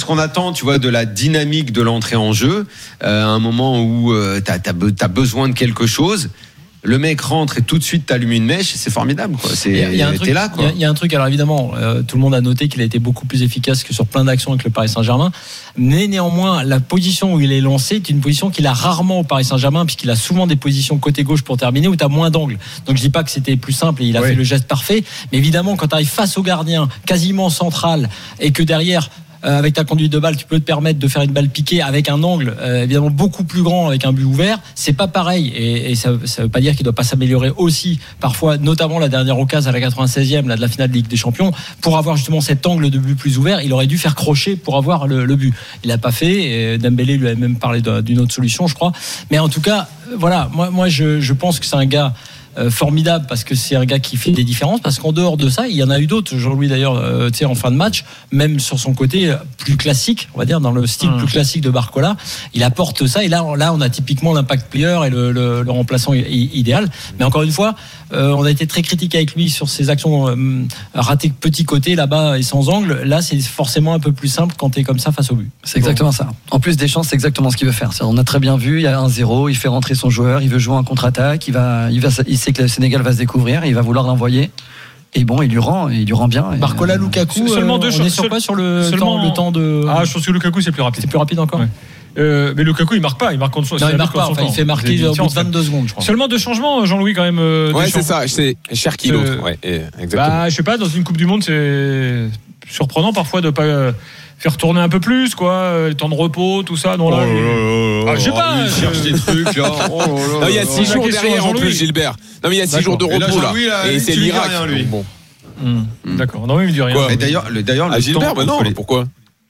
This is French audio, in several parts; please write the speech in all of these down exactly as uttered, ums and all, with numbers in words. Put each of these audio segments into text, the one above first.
qu'on attend, tu vois, de la dynamique de l'entrée en jeu, euh, à un moment où euh, t'as, t'as, t'as besoin de quelque chose. Le mec rentre et tout de suite t'allumes une mèche, c'est formidable, quoi. C'est, il y a, il y a un truc, t'es là, quoi. Il y a, il y a un truc, alors évidemment, euh, tout le monde a noté qu'il a été beaucoup plus efficace que sur plein d'actions avec le Paris Saint-Germain. Mais néanmoins, la position où il est lancé est une position qu'il a rarement au Paris Saint-Germain, puisqu'il a souvent des positions côté gauche pour terminer où t'as moins d'angles. Donc je dis pas que c'était plus simple et il a oui. fait le geste parfait. Mais évidemment, quand t'arrives face au gardien, quasiment central, et que derrière, Euh, avec ta conduite de balle, tu peux te permettre de faire une balle piquée avec un angle euh, évidemment beaucoup plus grand, avec un but ouvert. C'est pas pareil, et, et ça, ça veut pas dire qu'il doit pas s'améliorer aussi. Parfois, notamment la dernière occasion à la quatre-vingt-seizième, là, de la finale de Ligue des Champions, pour avoir justement cet angle de but plus ouvert, il aurait dû faire crochet pour avoir le, le but. Il l'a pas fait. Et Dembélé lui a même parlé de, d'une autre solution, je crois. Mais en tout cas, voilà, moi, moi, je, je pense que c'est un gars Euh, formidable, parce que c'est un gars qui fait des différences, parce qu'en dehors de ça il y en a eu d'autres. Jean-Louis d'ailleurs euh, tu sais, en fin de match, même sur son côté plus classique, on va dire dans le style mmh. plus classique de Barcola, il apporte ça, et là, là on a typiquement l'impact player et le, le, le remplaçant idéal. Mais encore une fois, euh, on a été très critique avec lui sur ses actions euh, ratées petit côté là-bas et sans angle. Là c'est forcément un peu plus simple quand t'es comme ça face au but. C'est exactement ça. En plus Deschamps, c'est exactement ce qu'il veut faire. On a très bien vu, il y a un zéro, il fait rentrer son joueur, il veut jouer en contre-attaque, il va, il va, il sait que le Sénégal va se découvrir, il va vouloir l'envoyer. Et bon, il lui rend, il lui rend bien. Barcola, euh, Lukaku, seulement deux on est sur quoi sur le seulement... temps, le temps de. Ah, je pense que Lukaku c'est plus rapide. C'est plus rapide encore. Ouais. Euh, mais Lukaku il marque pas, il marque contre son. Non, il marque pas. Enfin, il fait marquer au bout de vingt-deux secondes, je crois. Seulement deux changements, Jean-Louis quand même. Euh, ouais, c'est ça. C'est Cherki l'autre. Euh, ouais, exactement. Bah, je sais pas. Dans une Coupe du Monde, c'est surprenant parfois de pas. Euh, faire tourner un peu plus, quoi, les temps de repos, tout ça. Non, là, oh, oh, oh, ah, je sais pas. Il cherche des trucs, là. Oh, oh, oh, non, il y a six jours derrière en plus, Gilbert. Non, mais il y a six jours de repos, là. là. Et c'est l'Irak. Rien, lui. Bon. Mmh. D'accord. Non, mais il me dit rien. Quoi, et d'ailleurs, le, d'ailleurs, ah, le Gilbert, bah non, les... pourquoi?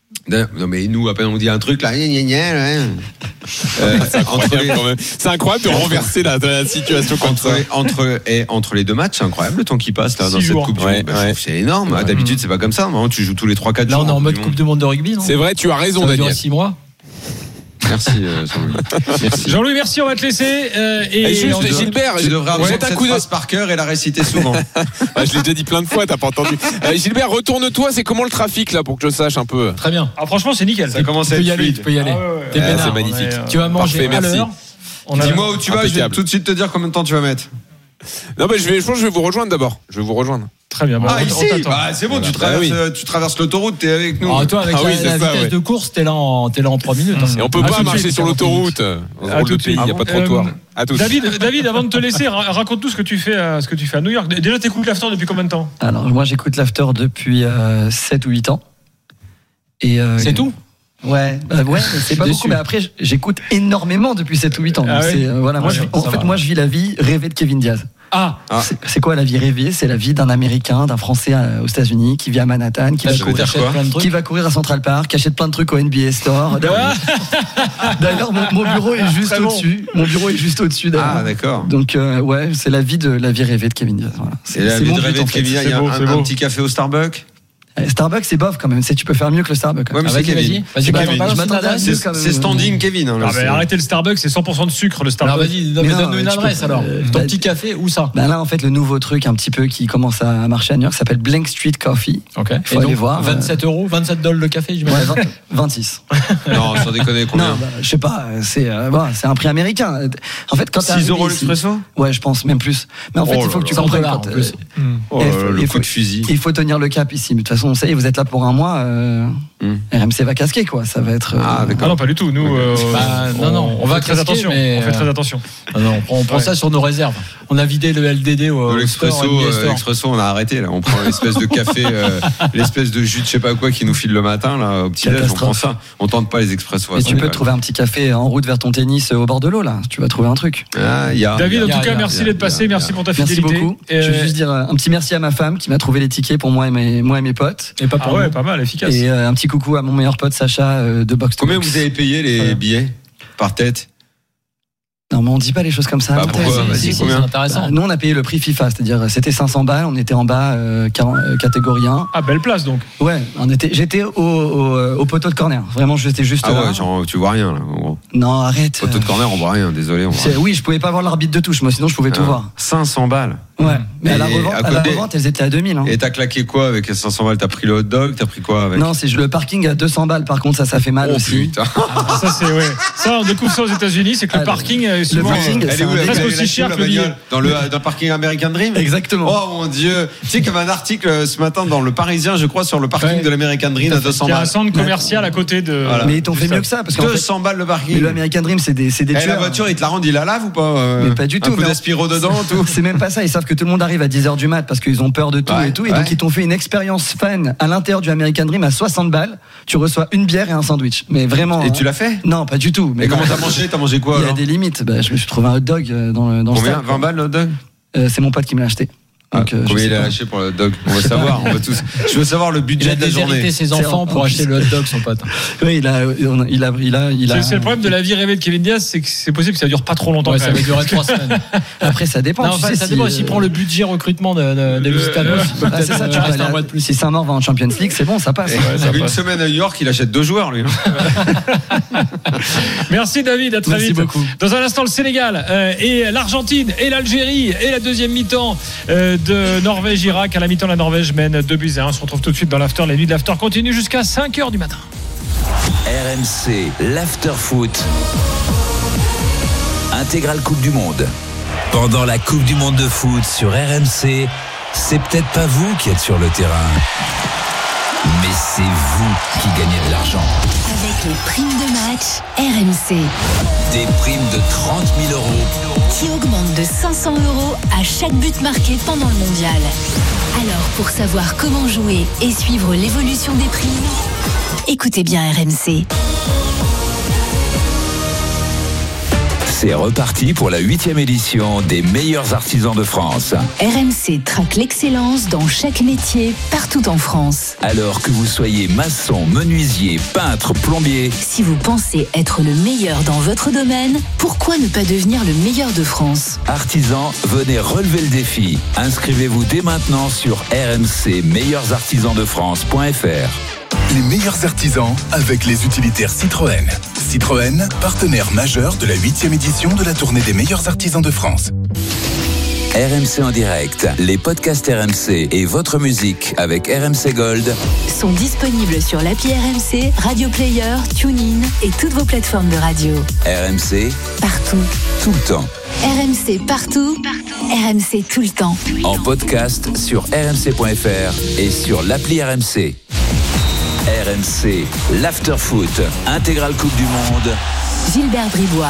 Non, mais nous, à peine on dit un truc, là, gna gna gna, là. Euh, c'est, incroyable, les... quand même. C'est incroyable de renverser la, la situation comme entre, ça. Entre, et entre les deux matchs, c'est incroyable le temps qui passe là, dans jours. cette Coupe ouais, du Monde. Ouais. C'est énorme. Ouais. D'habitude, c'est pas comme ça. Normalement, tu joues tous les trois quatre jours. Là, on est en mode Coupe du Monde de rugby, non? C'est vrai, tu as raison, ça Daniel. six mois. Merci, euh, Jean-Louis. Merci. Jean-Louis, merci, on va te laisser. Euh, et, et juste, et Gilbert, tu devrais avoir ouais, cette coup de... phrase par cœur et la réciter souvent. bah, je l'ai déjà dit plein de fois, t'as pas entendu. Euh, Gilbert, retourne-toi, c'est comment le trafic là pour que je sache un peu? Très bien. Ah, franchement, c'est nickel. Ça commence à être fluide. Tu peux y aller. Ah, ouais, ouais. T'es ah, c'est magnifique. Euh, tu vas manger Parfait, à l'heure. Dis-moi où tu vas, je vais tout de suite te dire combien de temps tu vas mettre. Non, mais je vais, je pense que je vais vous rejoindre d'abord. Je vais vous rejoindre. Très bien. Bah, ah, ici bah, c'est bon, voilà. tu, traverses, bah, oui. tu traverses l'autoroute, t'es avec nous. Ah, toi, avec ah, la, oui, la ça, vitesse ouais. de course, t'es là en, t'es là en trois minutes. Hein. Et on peut ah, pas marcher sur l'autoroute. À tout de suite. Il n'y a pas de trottoir. À tous. David, David, avant de te laisser, raconte-nous ce que tu fais, à, ce que tu fais à New York. Déjà, t'écoutes l'After depuis combien de temps? Alors, moi, j'écoute l'After depuis euh, sept ou huit ans. Et euh, c'est tout. Ouais, bah ouais, c'est pas beaucoup, mais après j'écoute énormément depuis sept ou huit ans. Ah ouais. c'est, euh, voilà, moi, ouais, je, en fait, va. moi, je vis la vie rêvée de Kevin Diaz. Ah, ah. C'est, c'est quoi la vie rêvée? C'est la vie d'un Américain, d'un Français euh, aux États-Unis qui vit à Manhattan, qui, ah, va courir, qui va courir à Central Park, qui achète plein de trucs au N B A Store. D'ailleurs, d'ailleurs mon, mon bureau est juste Très au-dessus. Bon. Mon bureau est juste au-dessus. D'ailleurs. Ah, d'accord. Donc euh, ouais, c'est la vie de la vie rêvée de Kevin Diaz. Voilà. C'est, c'est la vie de rêvée de Kevin Diaz. Il y a un, un petit café au Starbucks. Starbucks, c'est bof quand même. C'est, tu peux faire mieux que le Starbucks. Ouais, mais ah, c'est vas-y, Kevin. Vas-y, vas-y, Kevin. vas-y, Je m'attendais à c'est, c'est standing Kevin. Hein, ah, mais arrêtez le Starbucks, c'est cent pour cent de sucre le Starbucks. Alors vas-y, donne-nous donne une adresse peux, alors. Euh, Ton bah, petit café, où ça? Bah là, en fait, le nouveau truc un petit peu qui commence à marcher à New York s'appelle Blank Street Coffee. Ok. Faut aller voir. vingt-sept euros, vingt-sept dollars le café, j'imagine. Ouais, vingt-six. Non, sans déconner, combien? Non, bah, je sais pas. C'est, euh, bon, c'est un prix américain. En fait, quand six euros l'expresso? Ouais, je pense même plus. Mais en fait, il faut que tu comprennes quand. Le coup de fusil. Il faut tenir le cap ici. Mais de toute façon, on sait, vous êtes là pour un mois. Mmh. R M C va casquer quoi, ça va être. Ah, euh... ah non, pas du tout. Nous, euh, bah, non, non, on, on va fait très attention. Mais on fait très attention. Non, non, on prend, on prend ouais. ça sur nos réserves. On a vidé le L D D au. De l'expresso, store, euh, l'expresso, on a arrêté là. On prend l'espèce de café, euh, l'espèce de jus de je sais pas quoi qui nous file le matin là au petit déj. On prend ça. On tente pas les expressos. Et tu peux trouver un petit café en route vers ton tennis au bord de l'eau là. Tu vas trouver un truc. Ah, y a. David, en tout cas, merci d'être passé, merci pour ta fidélité. Merci beaucoup. Je veux juste dire un petit merci à ma femme qui m'a trouvé les tickets pour moi et mes, moi et mes potes. Et pas pour ouais, pas mal, efficace. Et un petit coucou à mon meilleur pote Sacha de Box. Combien vous avez payé les billets par tête? Non, mais on dit pas les choses comme ça. Bah, Arrêtez. pourquoi Si, Vas-y, si, si, combien c'est intéressant. Bah, nous, on a payé le prix FIFA, c'est-à-dire c'était cinq cents balles, on était en bas, euh, quarante, euh, catégorie un. Ah, belle place donc. Ouais, on était, j'étais au, au, au poteau de corner. Vraiment, j'étais juste Ah là. ouais, genre, tu vois rien là, en gros. Non, arrête. Photo de corner, on voit rien, désolé. On voit C'est- rien. oui, je pouvais pas voir l'arbitre de touche, moi, sinon je pouvais tout Ah, voir. cinq cents balles. Ouais, mais à la Et revente, à à la côté- revente, elles étaient à deux mille. Hein. Et t'as claqué quoi avec les cinq cents balles? T'as pris le hot dog? T'as pris quoi avec? Non, c'est le parking à deux cents balles, par contre, ça, ça fait mal Oh aussi. putain. Ah, ça, c'est, ouais. Ça, on découvre ça aux États-unis, c'est que Ah, le parking est le souvent. parking, euh, Elle est où c'est la- un presque vous avez aussi lâché cher la que le billet. bagnole dans le, dans le parking American Dream? Exactement. Oh mon dieu. Tu sais qu'il y avait un article euh, ce matin dans le Parisien, je crois, sur le parking Ouais. de l'American Dream à deux cents Il y a un balles. centre commercial à côté de. Voilà. Mais ils t'ont fait mieux que ça, parce qu'en deux fait, cents balles le mais parking. le American Dream, c'est des, c'est des Et tueurs. la voiture, ils te la rendent, ils la lavent ou pas euh, Mais pas du tout, Un coup mais on- d'aspiro dedans, tout. C'est même pas ça, ils savent que tout le monde arrive à dix heures du mat parce qu'ils ont peur de tout Ouais, et tout. Et ouais. donc ils t'ont fait une expérience fan à l'intérieur du American Dream à soixante balles. Tu reçois une bière et un sandwich. Mais vraiment. Et hein. tu l'as fait? Non, pas du tout. Mais Et comment non. t'as mangé? T'as mangé quoi Il y a alors? des limites. Bah, je me suis trouvé un hot dog euh, dans le, dans le Combien? stade. vingt balles le hot dog? Euh, C'est mon pote qui me l'a acheté. Ah, Donc, euh, je combien sais il a pas. lâché pour le hot dog? On veut savoir, on veut tous. Je veux savoir le Il budget a de la déshérité journée. ses C'est enfants en- pour en acheter plus. le hot dog, son pote. Oui, il a, il a, il a, il a. C'est, c'est le problème de la vie rêvée de Kevin Diaz, c'est que c'est possible que ça dure pas trop longtemps. Ouais, quand ça même. va durer trois semaines. Après, ça dépend. Non, tu enfin, sais, ça si, dépend. euh, S'il prend le budget recrutement de, de, de Lusitano, il peut Ah, c'est peut-être, ça, euh, tu vois, rester un là, mois de plus. si Saint-Maur va en Champions League, c'est bon, ça passe. Et ça une passe. semaine à New York, il achète deux joueurs, lui. Merci David, à très Merci vite. beaucoup. Dans un instant, le Sénégal euh, et l'Argentine et l'Algérie et la deuxième mi-temps euh, de Norvège-Irak. À la mi-temps, la Norvège mène deux buts à un. On se retrouve tout de suite dans l'after. Les nuits de l'after continuent jusqu'à cinq heures du matin. R M C, l'After Foot. Intégrale Coupe du Monde. Pendant la Coupe du Monde de foot sur R M C, c'est peut-être pas vous qui êtes sur le terrain, mais c'est vous qui gagnez de l'argent. Avec les primes de match R M C Des primes de trente mille euros. qui augmentent de cinq cents euros à chaque but marqué pendant le mondial. Alors pour savoir comment jouer et suivre l'évolution des primes, écoutez bien R M C. C'est reparti pour la huitième édition des meilleurs artisans de France. R M C traque l'excellence dans chaque métier, partout en France. Alors que vous soyez maçon, menuisier, peintre, plombier, Si vous pensez être le meilleur dans votre domaine, pourquoi ne pas devenir le meilleur de France ? artisans, venez relever le défi. Inscrivez-vous dès maintenant sur r m c meilleurs artisans de france point f r. Les meilleurs artisans avec les utilitaires Citroën. Citroën, partenaire majeur de la huitième édition de la tournée des meilleurs artisans de France. R M C en direct, les podcasts R M C et votre musique avec R M C Gold. Sont disponibles sur l'appli R M C, Radio Player, TuneIn et toutes vos plateformes de radio. R M C, Partout. tout le temps. R M C partout. R M C tout le temps. En podcast sur r m c point f r et sur l'appli R M C. R M C, l'After Foot, intégrale Coupe du Monde. Gilbert Bribois.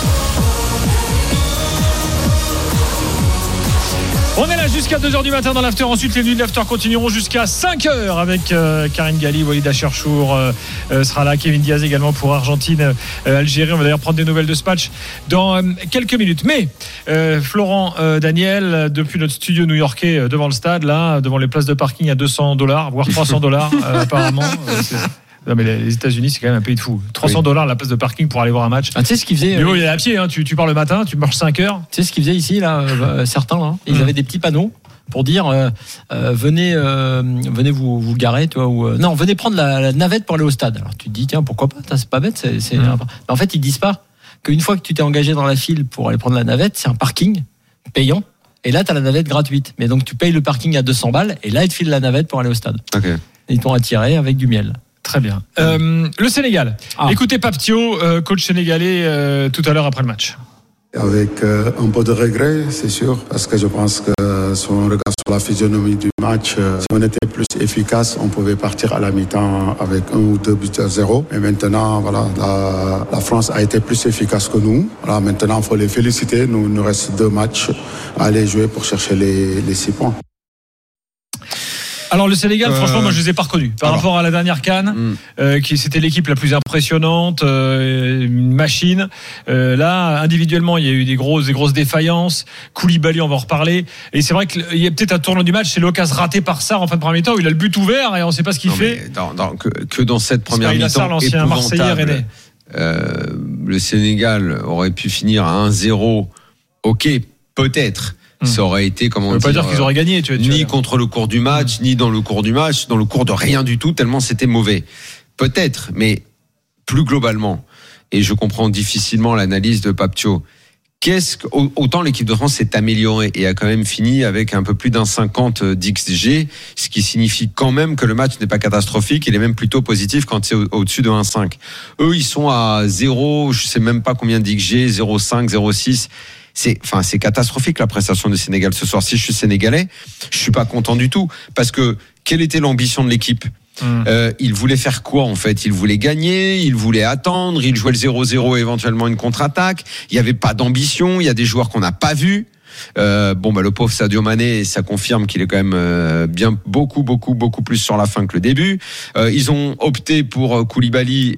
On est là jusqu'à deux heures du matin dans l'after. Ensuite, les nuits de l'after continueront jusqu'à cinq heures avec euh, Karine Galli, Walid Cherchour euh, euh, sera là, Kevin Diaz également pour Argentine, euh, Algérie. On va d'ailleurs prendre des nouvelles de ce match dans euh, quelques minutes. Mais euh, Florent euh, Daniel, euh, depuis notre studio new-yorkais euh, devant le stade, là, devant les places de parking à deux cents dollars, voire trois cents dollars euh, apparemment. Euh, c'est... Non mais les États-Unis c'est quand même un pays de fou. trois cents dollars la place de parking pour aller voir un match. Ah, tu sais ce qu'ils faisaient Mais bon, euh, il est à pied, hein. tu, tu pars le matin, tu marches cinq heures. Tu sais ce qu'ils faisaient ici, là, euh, certains, là, ils Mm. avaient des petits panneaux pour dire euh, euh, venez, euh, venez vous, vous garer, toi, ou euh, non, venez prendre la, la navette pour aller au stade. Alors tu te dis tiens pourquoi pas, c'est pas bête, c'est, c'est Mm. mais en fait ils disent pas qu'une fois que tu t'es engagé dans la file pour aller prendre la navette, c'est un parking payant. Et là, tu as la navette gratuite. Mais donc, tu payes le parking à deux cents balles. Et là, ils te filent la navette pour aller au stade. Ok. Ils t'ont attiré avec du miel. Très bien. Euh, le Sénégal. Ah. Écoutez Pape Thiaw, euh, coach sénégalais, euh, tout à l'heure après le match. Avec euh, un peu de regret, c'est sûr, parce que je pense que euh, si on regarde sur la physionomie du match, euh, si on était plus efficace, on pouvait partir à la mi-temps avec un ou deux buts à zéro. Mais maintenant, voilà, la, la France a été plus efficace que nous. Voilà, maintenant, il faut les féliciter. Nous, il nous reste deux matchs à aller jouer pour chercher les, les six points. Alors le Sénégal, Euh, franchement, moi je les ai pas reconnus. Par alors. rapport à la dernière CAN, Mm. euh, qui c'était l'équipe la plus impressionnante, euh, une machine. Euh, là, individuellement, il y a eu des grosses, des grosses défaillances. Koulibaly, on va en reparler. Et c'est vrai qu'il y a peut-être un tournant du match, c'est l'occasion ratée par Sarr en fin de premier temps où il a le but ouvert et on ne sait pas ce qu'il Non, fait. mais dans, dans- que, que dans cette première Ismaïla mi-temps Sarr, l'ancien Marseillais épouvantable, rennais. euh, le Sénégal aurait pu finir à un zéro, ok, peut-être. Mmh. Ça aurait été, comment dire... Ça veut pas dire qu'ils auraient gagné, tu vois. Ni contre le cours du match, mmh. ni dans le cours du match, dans le cours de rien du tout, tellement c'était mauvais. Peut-être, mais plus globalement, et je comprends difficilement l'analyse de Papthio, qu'est-ce que, autant l'équipe de France s'est améliorée et a quand même fini avec un peu plus d'un cinquante d'X G, ce qui signifie quand même que le match n'est pas catastrophique, il est même plutôt positif quand c'est au- au-dessus de un virgule cinq. Eux, ils sont à zéro, je sais même pas combien d'X G, zéro virgule cinq, zéro virgule six. C'est, enfin, c'est catastrophique la prestation du Sénégal ce soir. Si je suis sénégalais, je suis pas content du tout parce que quelle était l'ambition de l'équipe? Mmh. Euh, il voulait faire quoi en fait? Il voulait gagner, il voulait attendre, il jouait le zéro zéro, éventuellement une contre-attaque. Il n'y avait pas d'ambition. Il y a des joueurs qu'on n'a pas vus. Euh, bon, bah le pauvre Sadio Mané, ça confirme qu'il est quand même euh, bien beaucoup, beaucoup, beaucoup plus sur la fin que le début. Euh, ils ont opté pour Koulibaly.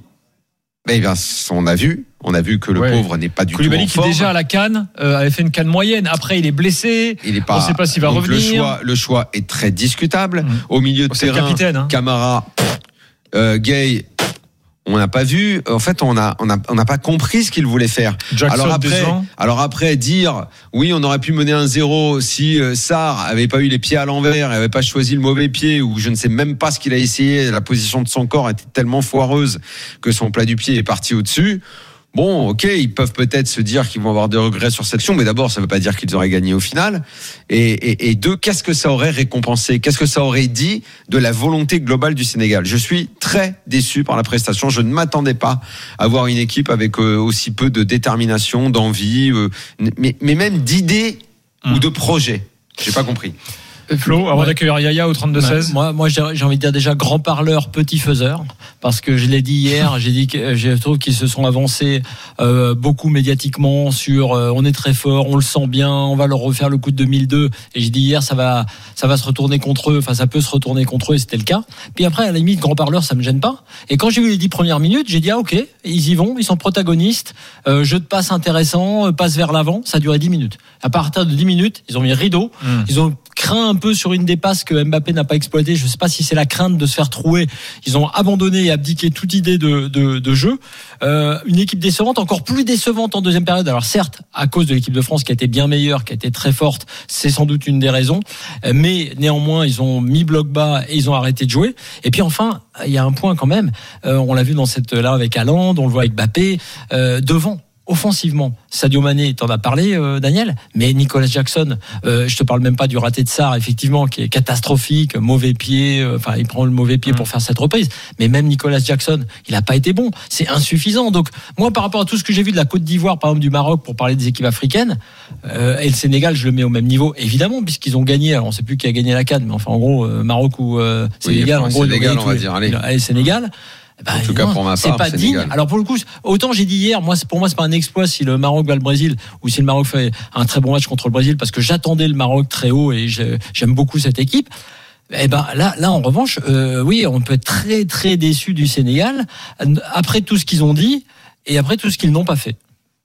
Eh bien, on a vu, on a vu que le ouais. pauvre n'est pas du Koulibaly tout en forme. Koulibaly qui déjà à la CAN euh, avait fait une CAN moyenne. Après, il est blessé. Il est pas, on ne sait pas s'il va revenir. Le choix, le choix est très discutable. Mmh. Au milieu de oh, c'est terrain, le capitaine, hein. Camara, euh, Gay, on n'a pas vu. En fait, on a, on a, on n'a pas compris ce qu'il voulait faire. Jackson, alors après, alors après dire, oui, on aurait pu mener un zéro si euh, Sarr avait pas eu les pieds à l'envers, avait pas choisi le mauvais pied, ou je ne sais même pas ce qu'il a essayé. La position de son corps était tellement foireuse que son plat du pied est parti au-dessus. Bon, ok, ils peuvent peut-être se dire qu'ils vont avoir des regrets sur cette action, mais d'abord, ça ne veut pas dire qu'ils auraient gagné au final. Et, et, et deux, qu'est-ce que ça aurait récompensé? Qu'est-ce que ça aurait dit de la volonté globale du Sénégal? Je suis très déçu par la prestation. Je ne m'attendais pas à voir une équipe avec euh, aussi peu de détermination, d'envie, euh, mais, mais même d'idées mmh. ou de projets. J'ai pas compris. Flo, avant ouais. d'accueillir Yaya au trente-deux seize. Moi, moi j'ai, j'ai envie de dire déjà grand parleur, petit faiseur, parce que je l'ai dit hier, j'ai dit que je trouve qu'ils se sont avancés euh, beaucoup médiatiquement sur euh, on est très fort, on le sent bien, on va leur refaire le coup de deux mille deux. Et j'ai dit hier, ça va, ça va se retourner contre eux, enfin ça peut se retourner contre eux, et c'était le cas. Puis après, à la limite, grand parleur, ça me gêne pas. Et quand j'ai vu les dix premières minutes, j'ai dit ah ok, ils y vont, ils sont protagonistes, euh, jeu de passe intéressant, passe vers l'avant, ça a duré dix minutes. À partir de dix minutes, ils ont mis rideau, mmh. ils ont craint un peu sur une des passes que Mbappé n'a pas exploité. Je ne sais pas si c'est la crainte de se faire trouer. Ils ont abandonné et abdiqué toute idée de, de, de jeu. Euh, une équipe décevante, encore plus décevante en deuxième période. Alors certes, à cause de l'équipe de France qui a été bien meilleure, qui a été très forte, c'est sans doute une des raisons. Mais néanmoins, ils ont mis bloc bas et ils ont arrêté de jouer. Et puis enfin, il y a un point quand même. Euh, on l'a vu dans cette là avec Haaland, on le voit avec Mbappé. Euh, devant. Offensivement, Sadio Mané, t'en as parlé, euh, Daniel, mais Nicolas Jackson, euh, je te parle même pas du raté de Sarr, effectivement, qui est catastrophique, mauvais pied, euh, enfin, il prend le mauvais pied mmh. pour faire cette reprise, mais même Nicolas Jackson, il a pas été bon, c'est insuffisant. Donc, moi, par rapport à tout ce que j'ai vu de la Côte d'Ivoire, par exemple du Maroc, pour parler des équipes africaines, euh, et le Sénégal, je le mets au même niveau, évidemment, puisqu'ils ont gagné, alors on sait plus qui a gagné la CAN, mais enfin, en gros, euh, Maroc ou euh, Sénégal, oui, en gros, Sénégal, on va dire, allez. allez, Sénégal. Bah, en tout cas, pour ma c'est part, pas Sénégal. digne. Alors pour le coup, autant j'ai dit hier, moi, pour moi, c'est pas un exploit si le Maroc bat le Brésil ou si le Maroc fait un très bon match contre le Brésil, parce que j'attendais le Maroc très haut et j'aime beaucoup cette équipe. Eh ben là, là en revanche, euh, oui, on peut être très très déçu du Sénégal après tout ce qu'ils ont dit et après tout ce qu'ils n'ont pas fait.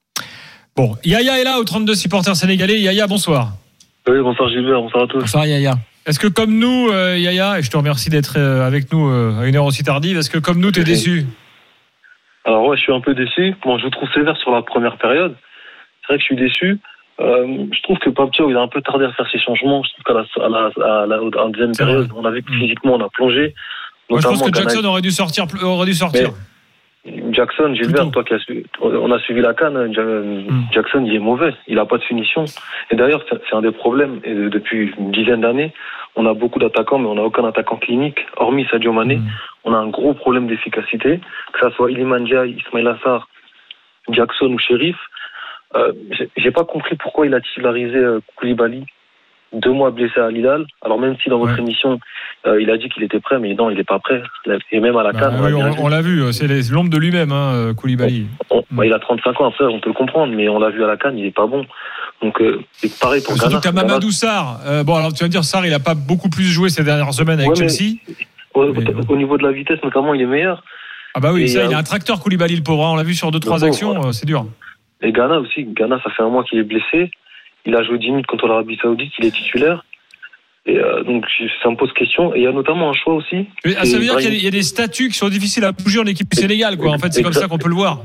Bon, Yaya est là au trente-deux supporters sénégalais. Yaya, bonsoir. Oui, bonsoir Gilbert, bonsoir à tous. Bonsoir Yaya. Est-ce que comme nous, euh, Yaya, et je te remercie d'être euh, avec nous euh, à une heure aussi tardive, est-ce que comme nous, t'es déçu? Alors ouais, je suis un peu déçu. Bon, je vous trouve sévère sur la première période. C'est vrai que je suis déçu. Euh, je trouve que Papthio, il a un peu tardé à faire ses changements. Je trouve qu'à la, à la, à la, à la deuxième période, on a vu que physiquement, on a plongé. Moi, je pense que Jackson aurait dû sortir. Aurait dû sortir. Mais Jackson, Gilbert, Plutôt. toi qui as suivi, on a suivi la CAN, Jackson, il est mauvais. Il n'a pas de finition. Et d'ailleurs, c'est un des problèmes. Et depuis une dizaine d'années, on a beaucoup d'attaquants, mais on n'a aucun attaquant clinique, hormis Sadio Mané. Mmh. On a un gros problème d'efficacité, que ça soit Iliman Ndiaye, Ismaïla Sarr, Jackson ou Sheriff. Euh, j'ai pas compris pourquoi il a titularisé euh, Koulibaly, deux mois blessé à Al-Hilal. Alors même si dans votre ouais. émission, euh, il a dit qu'il était prêt, mais non, il n'est pas prêt. Et même à la CAN, bah, oui, on, on l'a vu, c'est les, l'ombre de lui-même, hein, Koulibaly. On, on, bah, il a trente-cinq ans, après, on peut le comprendre, mais on l'a vu à la CAN, il n'est pas bon. Donc, euh, c'est pareil pour Ghana. Surtout que Mamadou Sarr. Euh, bon, alors tu vas me dire, Sarr, il n'a pas beaucoup plus joué ces dernières semaines avec ouais, Chelsea. Mais, ouais, mais, au niveau de la vitesse, notamment, il est meilleur. Ah bah oui, et ça, euh, il a un tracteur Koulibaly, le pauvre. On l'a vu sur deux, trois actions, voilà. C'est dur. Et Ghana aussi. Ghana, ça fait un mois qu'il est blessé. Il a joué dix minutes contre l'Arabie Saoudite, il est titulaire. Et euh, donc, ça me pose question. Et il y a notamment un choix aussi. Mais, ah, ça veut dire Brahim... qu'il y a des statuts qui sont difficiles à bouger en équipe du Sénégal, quoi. En fait, c'est exact, comme ça qu'on peut le voir.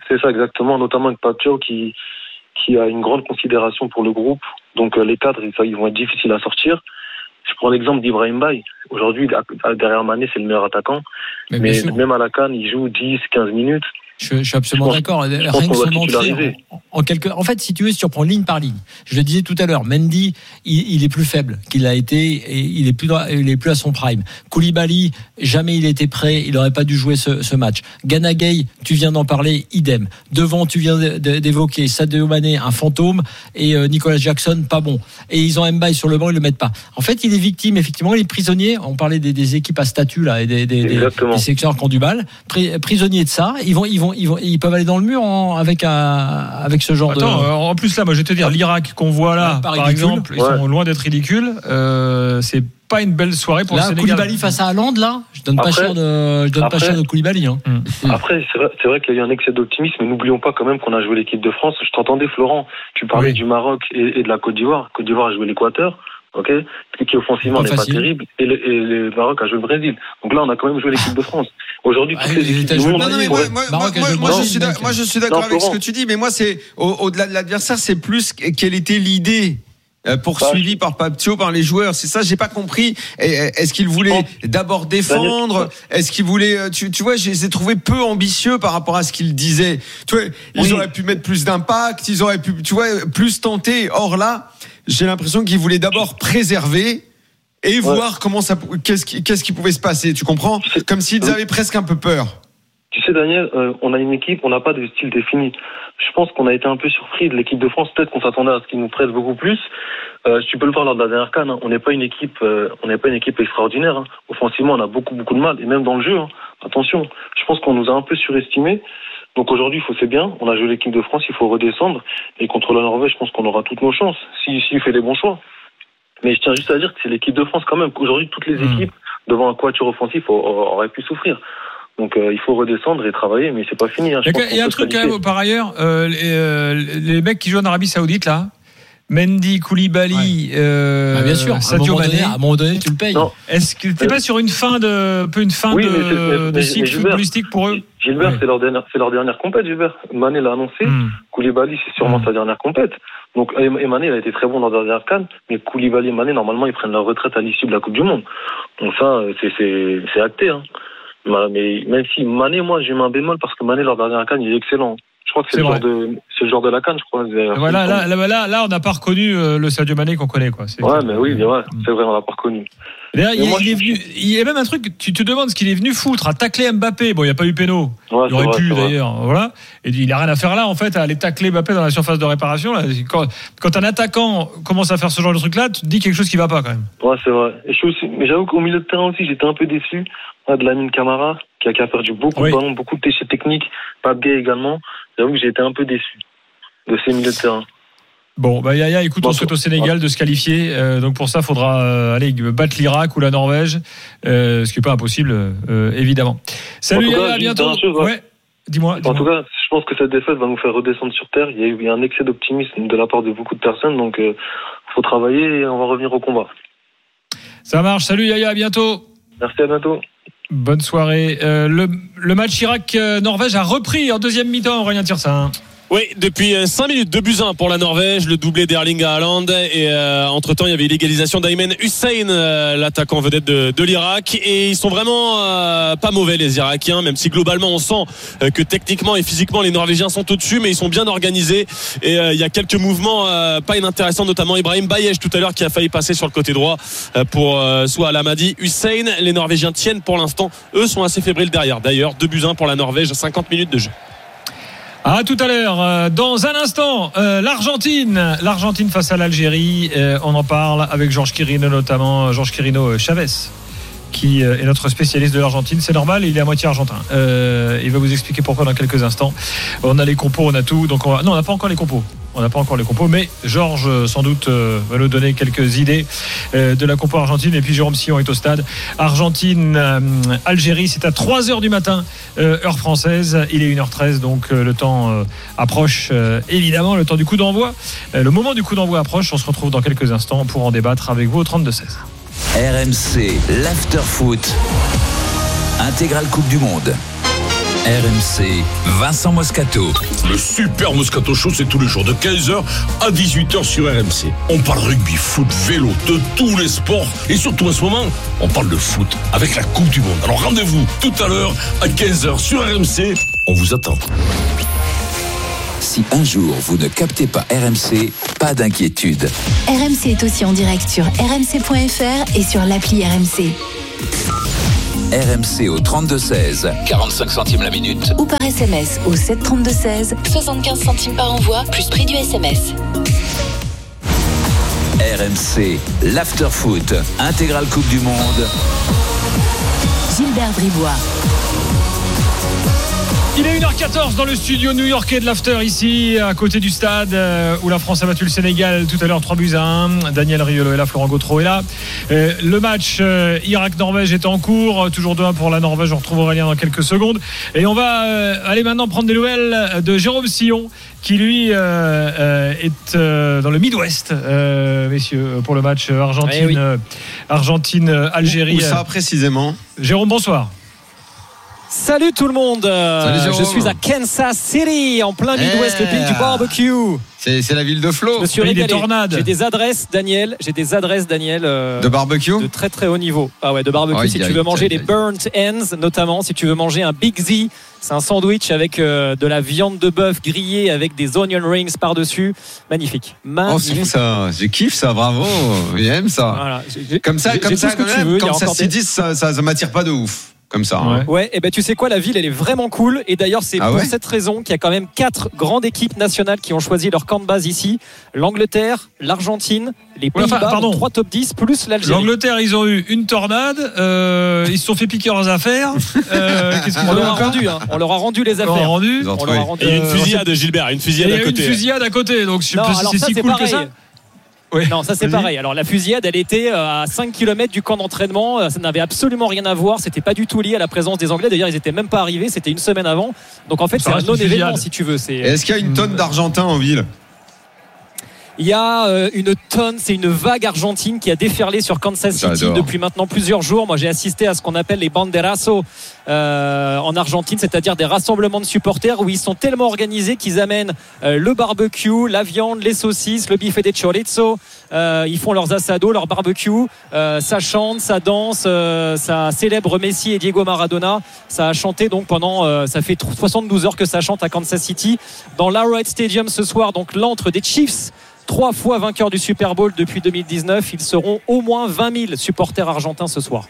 C'est ça exactement, notamment avec Pacho qui qui a une grande considération pour le groupe. Donc euh, les cadres, ils, ils vont être difficiles à sortir. Je prends l'exemple d'Ibrahim Baye. Aujourd'hui, derrière Mané, c'est le meilleur attaquant. Mais, mais même à la CAN, il joue dix, quinze minutes. Je, je suis absolument pense, d'accord. Rien que son entrée, en, en, quelque, en fait, si tu veux, si tu reprends ligne par ligne, je le disais tout à l'heure, Mendy, il, il est plus faible qu'il a été, et il est plus, il est plus à son prime. Koulibaly, jamais il était prêt, il n'aurait pas dû jouer ce, ce match. Gana Gueye, tu viens d'en parler, idem. Devant, tu viens d'évoquer Sadio Mané, un fantôme, et euh, Nicolas Jackson, pas bon. Et ils ont Mbaye sur le banc, ils le mettent pas. En fait, il est victime, effectivement, il est prisonnier. On parlait des, des équipes à statut là, et des, des, des, des sélectionneurs qui ont du bal. Pri, prisonnier de ça, ils vont, ils vont Ils, vont, ils peuvent aller dans le mur en, avec, un, avec ce genre Attends, de. Euh, en plus, là, moi, je vais te dire, l'Irak qu'on voit là, par ridicule. exemple, ils ouais. sont loin d'être ridicules. Euh, c'est pas une belle soirée pour là, le Sénégal. Koulibaly face à Haaland, là, je donne après, pas cher de, je donne après, pas cher de Koulibaly. Hein. Mmh. Après, c'est vrai, c'est vrai qu'il y a eu un excès d'optimisme, mais n'oublions pas quand même qu'on a joué l'équipe de France. Je t'entendais, Florent, tu parlais oui. du Maroc et, et de la Côte d'Ivoire. Côte d'Ivoire a joué l'Équateur. Ok, qui offensivement n'est pas terrible, et le, et le Maroc a joué le Brésil. Donc là, on a quand même joué l'équipe de France. Aujourd'hui, toutes les équipes du monde. Non, non, mais moi, moi, moi, moi, moi, je suis moi, je suis d'accord avec ce que tu dis, mais moi, c'est au, au-delà de l'adversaire, c'est plus quelle était l'idée poursuivie par Pacho, par les joueurs. C'est ça, j'ai pas compris. Est-ce qu'il voulait d'abord défendre? Est-ce qu'il voulait, tu, tu vois, je les ai trouvés peu ambitieux par rapport à ce qu'ils disaient. Tu vois, ils oui. auraient pu mettre plus d'impact, ils auraient pu, tu vois, plus tenter. Or là, j'ai l'impression qu'ils voulaient d'abord préserver et ouais. voir comment ça, qu'est-ce qui, qu'est-ce qui pouvait se passer. Tu comprends? Comme s'ils avaient presque un peu peur. Tu sais, Daniel, euh, on a une équipe, on n'a pas de style défini. Je pense qu'on a été un peu surpris de l'équipe de France. Peut-être qu'on s'attendait à ce qu'ils nous pressent beaucoup plus. Euh, tu peux le voir lors de la dernière CAN. Hein. On n'est pas une équipe, euh, on n'est pas une équipe extraordinaire. Hein. Offensivement, on a beaucoup, beaucoup de mal, et même dans le jeu. Hein. Attention, je pense qu'on nous a un peu surestimés. Donc aujourd'hui, il faut c'est bien. On a joué l'équipe de France, il faut redescendre. Et contre la Norvège, je pense qu'on aura toutes nos chances s'il si, si fait les bons choix. Mais je tiens juste à dire que c'est l'équipe de France quand même. Aujourd'hui, toutes les équipes devant un quatuor offensif auraient pu souffrir. Donc euh, il faut redescendre et travailler, mais c'est pas fini. Hein. Il y a un truc quand même par ailleurs. Euh, les, euh, les mecs qui jouent en Arabie Saoudite là. Mendy, Koulibaly, ouais. euh, bah bien sûr, Sadio Mané. À un moment donné, tu le payes. Non. Est-ce que t'es pas sur une fin de, un peu une fin oui, de, mais mais, de cycle mais footballistique pour eux? Gilbert, ouais. c'est leur dernière, c'est leur dernière compète, Gilbert. Mané l'a annoncé. Mm. Koulibaly, c'est sûrement mm. sa dernière compète. Donc, et Mané, il a été très bon dans la dernière CAN, mais Koulibaly et Mané, normalement, ils prennent leur retraite à l'issue de la Coupe du Monde. Donc ça, c'est, c'est, c'est acté, hein. Mais même si Mané, moi, j'ai mis un bémol parce que Mané, leur dernière CAN, il est excellent. Je crois que c'est, c'est, le genre, de, c'est le genre de la CAN, je crois. Voilà, là, là, là, là, on n'a pas reconnu le Sadio Mané qu'on connaît, quoi. C'est ouais, mais oui, ouais, c'est vrai, on l'a pas reconnu. D'ailleurs, il, moi, il, est venu, il y a même un truc, tu te demandes ce qu'il est venu foutre, à tacler Mbappé. Bon, il n'y a pas eu péno. Ouais, il aurait vrai, pu, d'ailleurs. Voilà. Et il n'a rien à faire là, en fait, à aller tacler Mbappé dans la surface de réparation. Là. Quand, quand un attaquant commence à faire ce genre de truc-là, tu te dis quelque chose qui ne va pas, quand même. Ouais, c'est vrai. Et je suis aussi, mais j'avoue qu'au milieu de terrain aussi, j'étais un peu déçu de Lamine Camara, qui a, qui a perdu beaucoup oui. de ballons, beaucoup de déchets techniques. Pape Gueye également. J'avoue que j'ai été un peu déçu de ces milieux de terrain. Bon, bah Yaya, écoute, bon, on souhaite au Sénégal ouais. de se qualifier. Euh, donc pour ça, il faudra euh, aller battre l'Irak ou la Norvège, euh, ce qui n'est pas impossible, euh, évidemment. Salut Yaya, à bientôt. Chose, ouais. Ouais. Dis-moi, dis-moi. En tout cas, je pense que cette défaite va nous faire redescendre sur terre. Il y a eu un excès d'optimisme de la part de beaucoup de personnes, donc il euh, faut travailler et on va revenir au combat. Ça marche. Salut Yaya, à bientôt. Merci, à bientôt. Bonne soirée. Euh, le, le match Irak-Norvège a repris en deuxième mi-temps, Aurélien Tirsin. Oui, depuis cinq minutes, deux buts à un pour la Norvège, le doublé d'Erling Haaland et euh, entre-temps il y avait l'égalisation d'Aymen Hussein, euh, l'attaquant vedette de, de l'Irak, et ils sont vraiment euh, pas mauvais les Irakiens, même si globalement on sent euh, que techniquement et physiquement les Norvégiens sont au-dessus, mais ils sont bien organisés et euh, il y a quelques mouvements euh, pas inintéressants, notamment Ibrahim Bayej tout à l'heure qui a failli passer sur le côté droit euh, pour euh, soit Al-Hamadi Hussein. Les Norvégiens tiennent pour l'instant, eux sont assez fébriles derrière. D'ailleurs, deux buts à un pour la Norvège, cinquante minutes de jeu. À tout à l'heure. Dans un instant, euh, l'Argentine, l'Argentine face à l'Algérie. Euh, on en parle avec Georges Quirino, notamment Georges Quirino Chavez, qui est notre spécialiste de l'Argentine. C'est normal, il est à moitié argentin. Euh, il va vous expliquer pourquoi dans quelques instants. On a les compos, on a tout. Donc on va... non, on n'a pas encore les compos. On n'a pas encore les compos, mais Georges sans doute euh, va nous donner quelques idées euh, de la compo argentine. Et puis Jérôme Sillon est au stade. Argentine, euh, Algérie, c'est à trois heures du matin, euh, heure française. Il est une heure treize, donc euh, le temps euh, approche euh, évidemment, le temps du coup d'envoi. Euh, le moment du coup d'envoi approche. On se retrouve dans quelques instants pour en débattre avec vous au trente-deux seize. R M C, l'after foot, intégrale Coupe du Monde. R M C, Vincent Moscato. Le Super Moscato Show, c'est tous les jours de quinze heures à dix-huit heures sur R M C. On parle rugby, foot, vélo, de tous les sports. Et surtout en ce moment, on parle de foot avec la Coupe du Monde. Alors rendez-vous tout à l'heure à quinze heures sur R M C. On vous attend. Si un jour vous ne captez pas R M C, pas d'inquiétude. R M C est aussi en direct sur r m c point f r et sur l'appli R M C. R M C au trente-deux seize, quarante-cinq centimes la minute. Ou par S M S au sept trente-deux seize, soixante-quinze centimes par envoi, plus prix du S M S. R M C, l'after-foot, intégrale Coupe du Monde. Gilbert Bribois. Il est une heure quatorze dans le studio new-yorkais de l'After, ici, à côté du stade où la France a battu le Sénégal tout à l'heure trois buts à un. Daniel Riolo est là, Florent Gautreau est là. Le match Irak-Norvège est en cours, toujours deux un pour la Norvège. On retrouve Aurélien dans quelques secondes. Et on va aller maintenant prendre des nouvelles de Jérôme Sillon, qui lui euh, est euh, dans le Midwest, euh, messieurs, pour le match Argentine, eh oui. euh, Argentine-Algérie. Où, où ça précisément ? Jérôme, bonsoir. Salut tout le monde. Salut, je suis à Kansas City, en plein Midwest, hey, le pays du barbecue. C'est, c'est la ville de Flo. Je me suis régalé. Des tornades. J'ai des adresses, Daniel. J'ai des adresses, Daniel. Euh, de barbecue. De très très haut niveau. Ah ouais, de barbecue. Oh, si tu veux manger des burnt ends, notamment, si tu veux manger un Big Z, c'est un sandwich avec euh, de la viande de bœuf grillée avec des onion rings par-dessus. Magnifique. Magnifique. Oh, c'est bon ça. Je kiffe ça. Bravo. J'aime ça. Voilà. J'ai, comme ça, j'ai, comme j'ai ça, quand même. Kansas City, ça, ça, ça m'attire pas de ouf. Comme ça. Ouais. Hein. Ouais, et ben tu sais quoi, la ville elle est vraiment cool. Et d'ailleurs c'est ah pour ouais cette raison qu'il y a quand même quatre grandes équipes nationales qui ont choisi leur camp de base ici. L'Angleterre, l'Argentine, les Pays-Bas, ouais, enfin, trois top dix plus l'Algérie. L'Angleterre, ils ont eu une tornade, euh, ils se sont fait piquer leurs affaires. Euh, qu'est-ce qu'ils on, leur a rendu, hein. on leur a rendu les affaires. On leur a rendu. On leur a rendu. Et une fusillade, Gilbert, une fusillade à côté. Une fusillade à côté, donc je sais pas si c'est si cool que ça. Oui. Non, ça c'est pareil. Alors la fusillade, elle était à cinq kilomètres du camp d'entraînement. Ça n'avait absolument rien à voir. C'était pas du tout lié à la présence des Anglais. D'ailleurs, ils étaient même pas arrivés. C'était une semaine avant. Donc en fait, ça c'est un non-événement si tu veux. C'est... Est-ce qu'il y a une tonne d'Argentins en ville ? Il y a euh, une tonne, c'est une vague argentine qui a déferlé sur Kansas City J'adore. depuis maintenant plusieurs jours. Moi, j'ai assisté à ce qu'on appelle les banderazos euh, en Argentine, c'est-à-dire des rassemblements de supporters où ils sont tellement organisés qu'ils amènent euh, le barbecue, la viande, les saucisses, le bife de chorizo. Euh, ils font leurs asados, leur barbecue. Euh, ça chante, ça danse, euh, ça célèbre Messi et Diego Maradona. Ça a chanté donc pendant, euh, ça fait soixante-douze heures que ça chante à Kansas City. Dans l'Arrowhead Stadium ce soir, donc l'antre des Chiefs. Trois fois vainqueurs du Super Bowl depuis deux mille dix-neuf. Ils seront au moins vingt mille supporters argentins ce soir.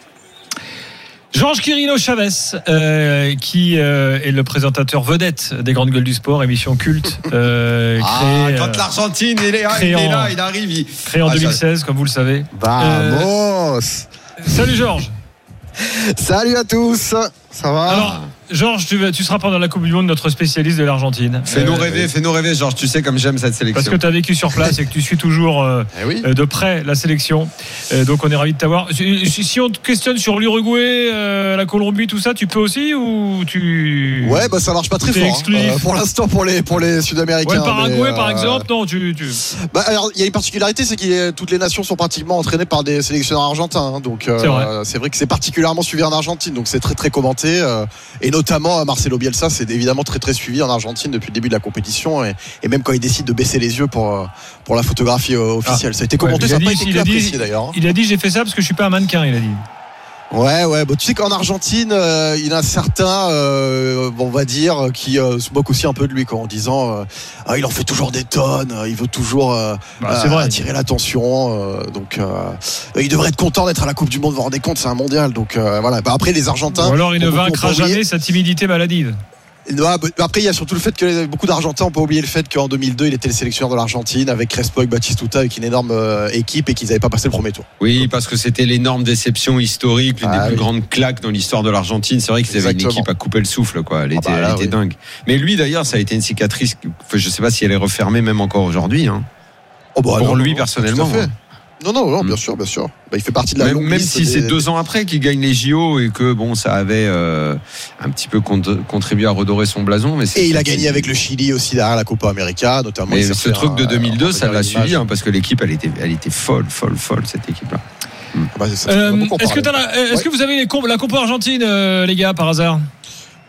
Georges Quirino Chavez, euh, qui euh, est le présentateur vedette des Grandes Gueules du Sport, émission culte. Euh, ah, créé, quand l'Argentine il est, il est là, il arrive. Il... Créé en ah, deux mille seize, ça... comme vous le savez. Vamos. Euh, salut Georges. Salut à tous. Ça va ? Alors, Georges, tu, tu seras pendant la Coupe du Monde notre spécialiste de l'Argentine. Fais-nous euh, rêver, fais-nous rêver, Georges. Tu sais comme j'aime cette sélection. Parce que tu as vécu sur place et que tu suis toujours euh, eh oui. de près la sélection. Euh, donc on est ravis de t'avoir. Si, si on te questionne sur l'Uruguay, euh, la Colombie, tout ça, tu peux aussi ou tu Ouais, bah ça marche pas très fort. Hein. Euh, pour l'instant, pour les pour les Sud-Américains. Ouais, le Paraguay, euh, par exemple, non, tu. tu... Bah alors, il y a une particularité, c'est que toutes les nations sont pratiquement entraînées par des sélectionneurs argentins. Hein, donc euh, c'est, vrai. c'est vrai que c'est particulièrement suivi en Argentine. Donc c'est très très commenté. Euh, et notamment Marcelo Bielsa, c'est évidemment très très suivi en Argentine depuis le début de la compétition et, et même quand il décide de baisser les yeux pour pour la photographie euh, officielle. Ah, ça a été commenté, ouais, ça n'a pas été que apprécié d'ailleurs. Il a dit j'ai fait ça parce que je suis pas un mannequin, il a dit. Ouais, ouais. Bah, tu sais qu'en Argentine, euh, il y en a certains, euh, on va dire, qui euh, se moquent aussi un peu de lui, quoi, en disant, euh, ah, il en fait toujours des tonnes, il veut toujours euh, bah, euh, attirer l'attention. Euh, donc, euh, il devrait être content d'être à la Coupe du Monde. Vous vous rendez compte, c'est un mondial. Donc euh, voilà. Bah, après, les Argentins. Ou alors, il ne vaincra jamais sa timidité maladive. Après, il y a surtout le fait que beaucoup d'Argentins n'ont pas oublié le fait qu'en deux mille deux, il était le sélectionneur de l'Argentine avec Crespo et Batistuta, avec une énorme euh, équipe et qu'ils n'avaient pas passé le premier tour. Oui, parce que c'était l'énorme déception historique, l'une ah, des oui. plus grandes claques dans l'histoire de l'Argentine. C'est vrai qu'ils avaient une équipe à couper le souffle, quoi. Elle était, ah bah là, elle était oui. dingue. Mais lui, d'ailleurs, ça a été une cicatrice. Je ne sais pas si elle est refermée même encore aujourd'hui. Hein. Oh bah, Pour non, lui, non, personnellement. Non, non, non, bien sûr, bien sûr. Bah, il fait partie de la même, longue même liste si des... c'est deux ans après qu'il gagne les J O et que bon, ça avait euh, un petit peu cont- contribué à redorer son blason. Mais c'est et il a gagné avec le Chili aussi derrière la Copa América, notamment. Mais ce truc un, de deux mille deux, ça l'a suivi hein, parce que l'équipe, elle était, elle était folle, folle, folle cette équipe-là. Hum. Bah, c'est ça, euh, est-ce que, t'as la, est-ce ouais. que vous avez les comp- la Copa Argentine, euh, les gars, par hasard?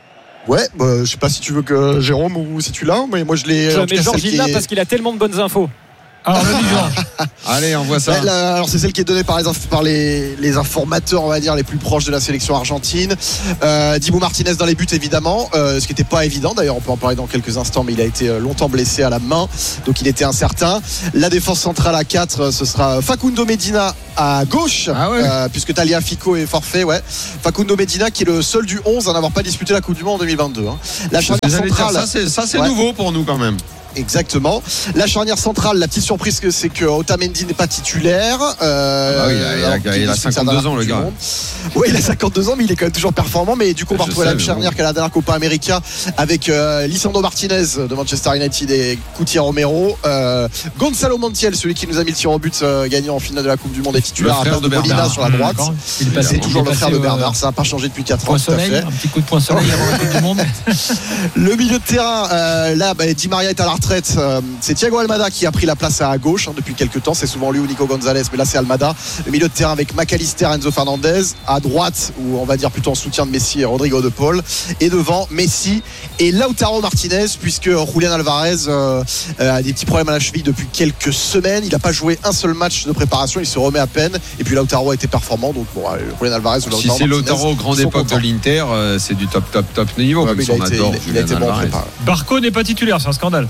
Ouais, bah, je sais pas si tu veux que Jérôme ou si tu l'as, mais moi je l'ai. Je en tout mets cas, Georges celle qui là est- parce qu'il a tellement de bonnes infos. Alors, vas-y, Georges. Allez, envoie ça. Ouais, là, alors c'est celle qui est donnée par les, inf- par les, les informateurs, on va dire, les plus proches de la sélection argentine. Euh, Dibu Martinez dans les buts, évidemment, euh, ce qui n'était pas évident. D'ailleurs, on peut en parler dans quelques instants, mais il a été euh, longtemps blessé à la main, donc il était incertain. La défense centrale à quatre, euh, ce sera Facundo Medina à gauche, Ah ouais. euh, puisque Talia Fico est forfait. Ouais. Facundo Medina qui est le seul du onze à n'avoir pas disputé la Coupe du Monde en deux mille vingt-deux. Hein. La charnière J'allais dire, centrale. ça, c'est, ça, c'est Ouais. nouveau pour nous quand même. Exactement. La charnière centrale, la petite surprise, que c'est que Otamendi n'est pas titulaire. Euh, Ah bah oui, il a- il a- alors qu'il il a dispute sa cinquante-deux dernière ans, le Coupe du gars. Monde. Oui, il a cinquante-deux ans, mais il est quand même toujours performant. Mais du coup, on va Je retrouver la sais, même mais charnière bon. qu'à la dernière Copa América avec euh, Lisandro Martinez de Manchester United et Coutinho Romero. Euh, Gonzalo Montiel, celui qui nous a mis le tir au but euh, gagnant en finale de la Coupe du Monde, est titulaire Le à frère place de de Molina Bernard. sur la Mmh, droite. d'accord. Il est passé- C'est toujours il est le frère passé de au- Bernard. Ça n'a pas changé depuis quatre ans. Point Tout à soleil, fait. un petit coup de point soleil avant la Coupe du Monde. Le milieu de terrain, euh, là, bah, Di Maria est à la retraite. Euh, c'est Thiago Almada qui a pris la place à gauche hein, depuis quelques temps. C'est souvent lui ou Nico Gonzalez, mais là c'est Almada. Le milieu de terrain avec McAllister, Enzo Fernandez. À droite, ou on va dire plutôt en soutien de Messi et Rodrigo de Paul. Et devant, Messi et Lautaro Martinez, puisque Julian Alvarez euh, euh, a des petits problèmes à la cheville depuis quelques semaines. Il n'a pas joué un seul match de préparation. Il se remet à peine. Et puis Lautaro a été performant. Donc bon, euh, Julian Alvarez ou Lautaro Si c'est Martinez, Lautaro, grande ils sont époque de contents. l'Inter, euh, c'est du top, top, top niveau. Ouais, Comme mais ça, il on a été- adore il a- il a Julian été bon en Alvarez. prépa. Barco n'est pas titulaire, c'est un scandale.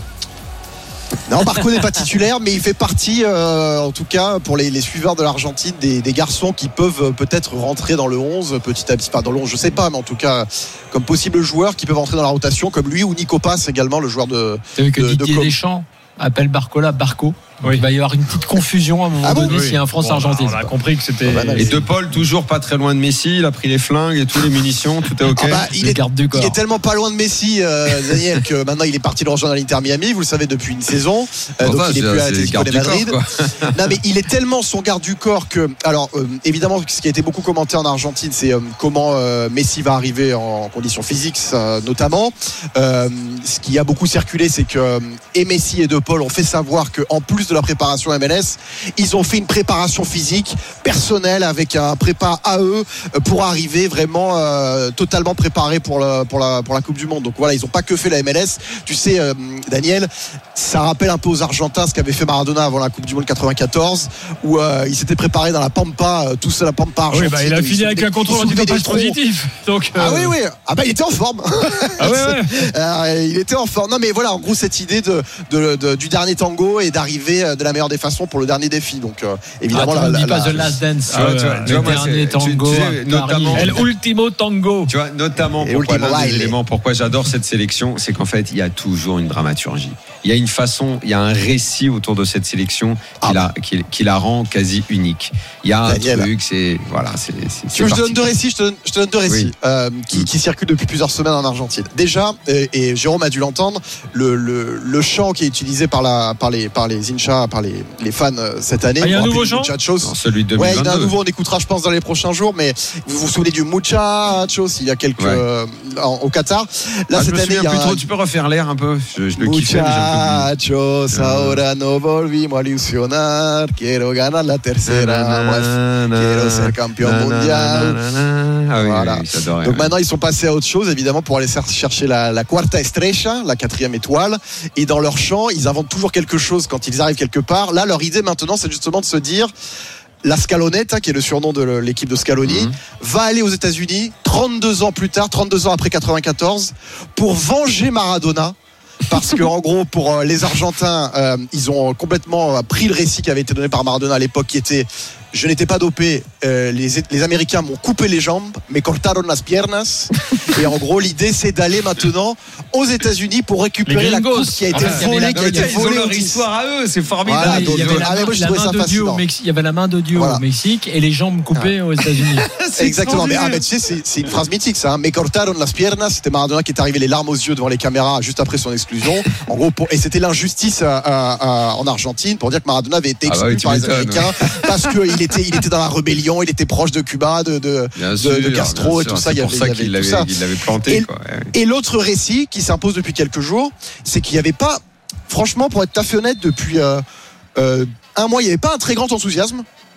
Non, Barco n'est pas titulaire, mais il fait partie, euh, en tout cas, pour les, les suiveurs de l'Argentine, des, des garçons qui peuvent euh, peut-être rentrer dans le onze petit à petit. Enfin, dans le onze, je sais pas, mais en tout cas, comme possible joueurs qui peuvent entrer dans la rotation, comme lui ou Nico Pass également, le joueur de. T'as vu que de- de Didier Com. Deschamps appelle Barcola Barco. Oui. Il va y avoir une petite confusion à un moment Ah bon donné Oui. s'il y a un France-Argentine. Bon, on a compris que c'était. Ah bah, Et De Paul, toujours pas très loin de Messi. Il a pris les flingues et toutes les munitions. Tout est OK. Ah bah, il, Le est, garde du corps. il est tellement pas loin de Messi, euh, Daniel, que maintenant il est parti le rejoindre à l'Inter Miami, vous le savez, depuis une saison. Euh, donc Enfin, il est c'est- plus à c'est l'Atlético garde de du corps, Madrid. quoi. Non, mais il est tellement son garde du corps que, alors euh, évidemment, ce qui a été beaucoup commenté en Argentine, c'est euh, comment euh, Messi va arriver en conditions physiques, ça, notamment. Euh, ce qui a beaucoup circulé, c'est que euh, et Messi et De Paul ont fait savoir que, en plus de la préparation M L S, ils ont fait une préparation physique personnelle avec un prépa à eux euh, pour arriver vraiment euh, totalement préparés pour la, pour la pour la Coupe du Monde. Donc voilà, ils n'ont pas que fait la M L S. Tu sais, euh, Daniel, ça rappelle un peu aux Argentins ce qu'avait fait Maradona avant la Coupe du Monde quatre-vingt-quatorze, où euh, il s'était préparé dans la Pampa, euh, tout seul la Pampa argentine. Oui, bah, il a où fini avec soulevait- un contrôle il soulevait antidopage des troncs. positif. Donc, Ah euh, oui, oui. Ah bah il était en forme. Ah ouais, ouais. Euh, il était en forme. Non mais voilà, en gros cette idée de, de- de- du dernier tango et d'arriver euh, de la meilleure des façons pour le dernier défi. Donc euh, évidemment Ah, tu la, me la- dis pas la- The Last Dance. Tu vois, euh, tu vois, tu vois, le moi, dernier c'est- tu- tango. tu sais, à Paris. notamment- El Ultimo Tango. Tu vois, notamment Et pourquoi Ultimo l'un des Baile. éléments, pourquoi j'adore cette sélection, c'est qu'en fait, il y a toujours une dramaturgie. Il y a une façon, il y a un récit autour de cette sélection qui, Ah la, qui, qui la rend quasi unique. Il y a un Daniel. truc, c'est voilà, c'est. c'est- Tu veux que je te donne deux particulier. récits, je te donne, je te donne deux récits Oui. euh, qui, qui circulent depuis plusieurs semaines en Argentine. Déjà, et, et Jérôme a dû l'entendre, le, le, le chant qui est utilisé par, la, par, les, par les hinchas, par les, les fans euh, cette année. Ah, il y a un vous vous nouveau rappelez du chant Muchachos. Non, celui de Ouais, il y en a un deux mille vingt-deux. nouveau, on écoutera je pense dans les prochains jours, mais vous vous souvenez du Muchachos il y a quelques Ouais. euh, en- au Qatar. Là Ah, je cette me année souviens il y a plus un- trop. Tu peux refaire l'air un peu. Je, je le kiffais, mais j'ai un peu oublié. Muchachos, ahora no volvimos a ilusionar, quiero ganar la tercera, bref, quiero ser campeón mundial. Ah oui, Voilà. oui, j'adorais. Donc ouais. maintenant ils sont passés à autre chose évidemment pour aller chercher la, la cuarta estrella, la quatrième étoile, et dans leur chant ils inventent toujours quelque chose quand ils arrivent quelque part. Là leur idée maintenant c'est justement de se dire la Scaloneta, qui est le surnom de l'équipe de Scaloni, Mhm. va aller aux États-Unis trente-deux ans plus tard, trente-deux ans après quatre-vingt-quatorze, pour venger Maradona. Parce que en gros pour euh, les Argentins euh, ils ont complètement euh, pris le récit qui avait été donné par Maradona à l'époque, qui était je n'étais pas dopé, euh, les, les Américains m'ont coupé les jambes, me cortaron las piernas, et en gros l'idée c'est d'aller maintenant aux États-Unis pour récupérer Les la gringos. coupe qui a été Ah, il y avait volée, la- qui a été Ils ont volée leur au dix. histoire à eux, c'est Voilà, formidable. donc, il y avait la, ah, mais moi, je la trouvais main ça de Dieu au fascinant. Mexique, il y avait la main de Dieu Voilà. au Mexique et les jambes coupées aux États-Unis. Exactement, mais, ah, mais tu sais, c'est, c'est une phrase mythique ça. Hein. Me cortaron las piernas, c'était Maradona qui est arrivé les larmes aux yeux devant les caméras juste après son exclusion. En gros, pour, et c'était l'injustice à- à- à- en Argentine pour dire que Maradona avait été Ah bah exclu oui, tu par les m'étonnes, Américains parce qu'il était, il était dans la rébellion, il était proche de Cuba, de, de, Bien de, sûr, de Castro bien et sûr. tout ça. C'est Il y pour avait, ça il y avait qu'il tout l'avait, ça. qu'il l'avait planté. Et- Quoi. Ouais. Et l'autre récit qui s'impose depuis quelques jours, c'est qu'il n'y avait pas, franchement, pour être tout à fait honnête, depuis euh, euh, un mois, il n'y avait pas un très grand enthousiasme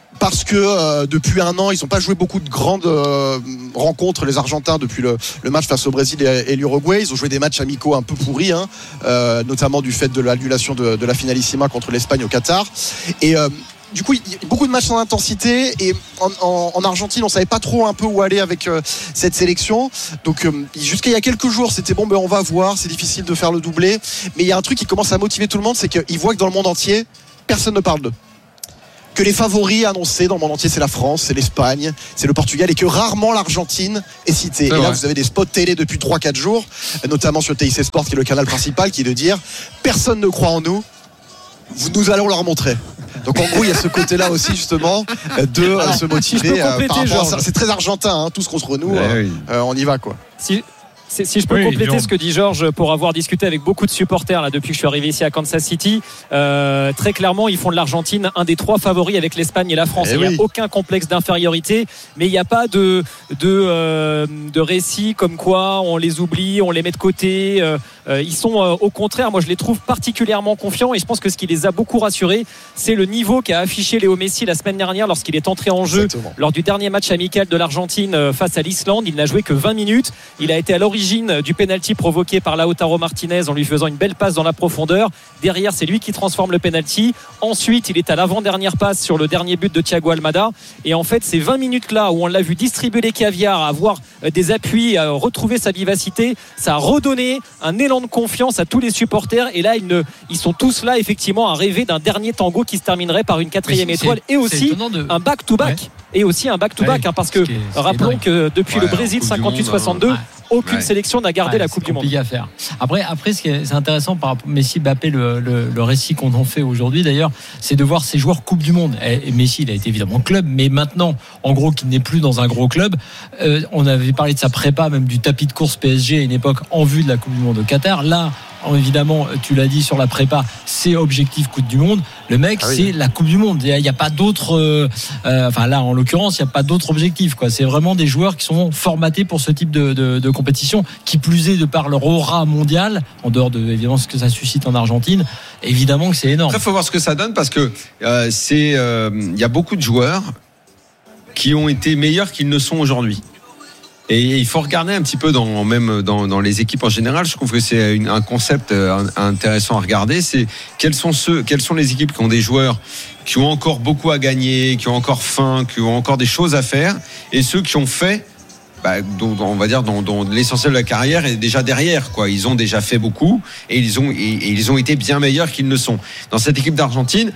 parce que euh, depuis un an, ils n'ont pas joué beaucoup de grandes euh, rencontres, les Argentins, depuis le, le match face au Brésil et, et l'Uruguay. Ils ont joué des matchs amicaux un peu pourris, hein, euh, notamment du fait de l'annulation de, de la finalissima contre l'Espagne au Qatar. Et euh, du coup, il y a beaucoup de matchs sans intensité. Et en, en, en Argentine, on savait pas trop un peu où aller avec euh, cette sélection. Donc, euh, jusqu'à il y a quelques jours, c'était bon, ben on va voir. C'est difficile de faire le doublé. Mais il y a un truc qui commence à motiver tout le monde, c'est qu'ils voient que dans le monde entier, personne ne parle d'eux. Que les favoris annoncés dans le monde entier, c'est la France, c'est l'Espagne, c'est le Portugal, et que rarement l'Argentine est citée. Et là, vous avez des spots télé depuis trois quatre jours, notamment sur T I C Sport, qui est le canal principal, qui est de dire personne ne croit en nous, nous allons leur montrer. Donc en gros, il y a ce côté-là aussi, justement, de euh, se motiver euh, par rapport à ça. C'est très argentin, hein, tous contre nous, ouais, euh, oui. euh, on y va, quoi. Si... Si je peux oui, compléter Jean. Ce que dit Georges, pour avoir discuté avec beaucoup de supporters là, depuis que je suis arrivé ici à Kansas City, euh, très clairement ils font de l'Argentine un des trois favoris avec l'Espagne et la France. Eh il n'y oui. a aucun complexe d'infériorité, mais il n'y a pas de, de, euh, de récit comme quoi on les oublie, on les met de côté. Euh, euh, ils sont euh, au contraire, moi je les trouve particulièrement confiants, et je pense que ce qui les a beaucoup rassurés, c'est le niveau qu'a affiché Léo Messi la semaine dernière lorsqu'il est entré en jeu. Exactement. Lors du dernier match amical de l'Argentine face à l'Islande. Il n'a joué que vingt minutes, il a été à l'origine du pénalty provoqué par Lautaro Martinez en lui faisant une belle passe dans la profondeur. Derrière, c'est lui qui transforme le pénalty. Ensuite, il est à l'avant-dernière passe sur le dernier but de Thiago Almada. Et en fait, ces vingt minutes là où on l'a vu distribuer les caviars, avoir des appuis, à retrouver sa vivacité, ça a redonné un élan de confiance à tous les supporters. Et là, ils, ne, ils sont tous là effectivement à rêver d'un dernier tango qui se terminerait par une quatrième étoile, et aussi de... un back-to-back. Ouais. Et aussi un back-to-back, ouais, hein, parce que est, rappelons que depuis ouais, le Brésil cinquante-huit soixante-deux, ouais. aucune ouais. sélection n'a gardé ouais, la Coupe du Monde. À faire. Après, après, ce qui est, c'est intéressant par rapport à Messi, Mbappé, le, le, le récit qu'on en fait aujourd'hui d'ailleurs, c'est de voir ces joueurs Coupe du Monde. Et, et Messi, il a été évidemment club, mais maintenant, en gros, qu'il n'est plus dans un gros club. Euh, on avait parlé de sa prépa, même du tapis de course P S G à une époque en vue de la Coupe du Monde au Qatar. Là, évidemment, tu l'as dit sur la prépa, c'est objectif Coupe du Monde. Le mec, ah oui. c'est la Coupe du Monde. Il n'y a, a pas d'autre. Euh, euh, enfin là, en l'occurrence, il n'y a pas d'autre objectif. Quoi. C'est vraiment des joueurs qui sont formatés pour ce type de, de, de compétition. Qui plus est, de par leur aura mondiale, en dehors de évidemment ce que ça suscite en Argentine, évidemment que c'est énorme. Après, il faut voir ce que ça donne parce que euh, c'est, euh, y a beaucoup de joueurs qui ont été meilleurs qu'ils ne sont aujourd'hui. Et il faut regarder un petit peu dans, même dans, dans les équipes en général. Je trouve que c'est une, un concept intéressant à regarder. C'est quels sont ceux, quelles sont les équipes qui ont des joueurs qui ont encore beaucoup à gagner, qui ont encore faim, qui ont encore des choses à faire, et ceux qui ont fait, bah, dont, on va dire, dont, dont l'essentiel de la carrière est déjà derrière, quoi. Ils ont déjà fait beaucoup et ils ont, et, et ils ont été bien meilleurs qu'ils ne sont. Dans cette équipe d'Argentine,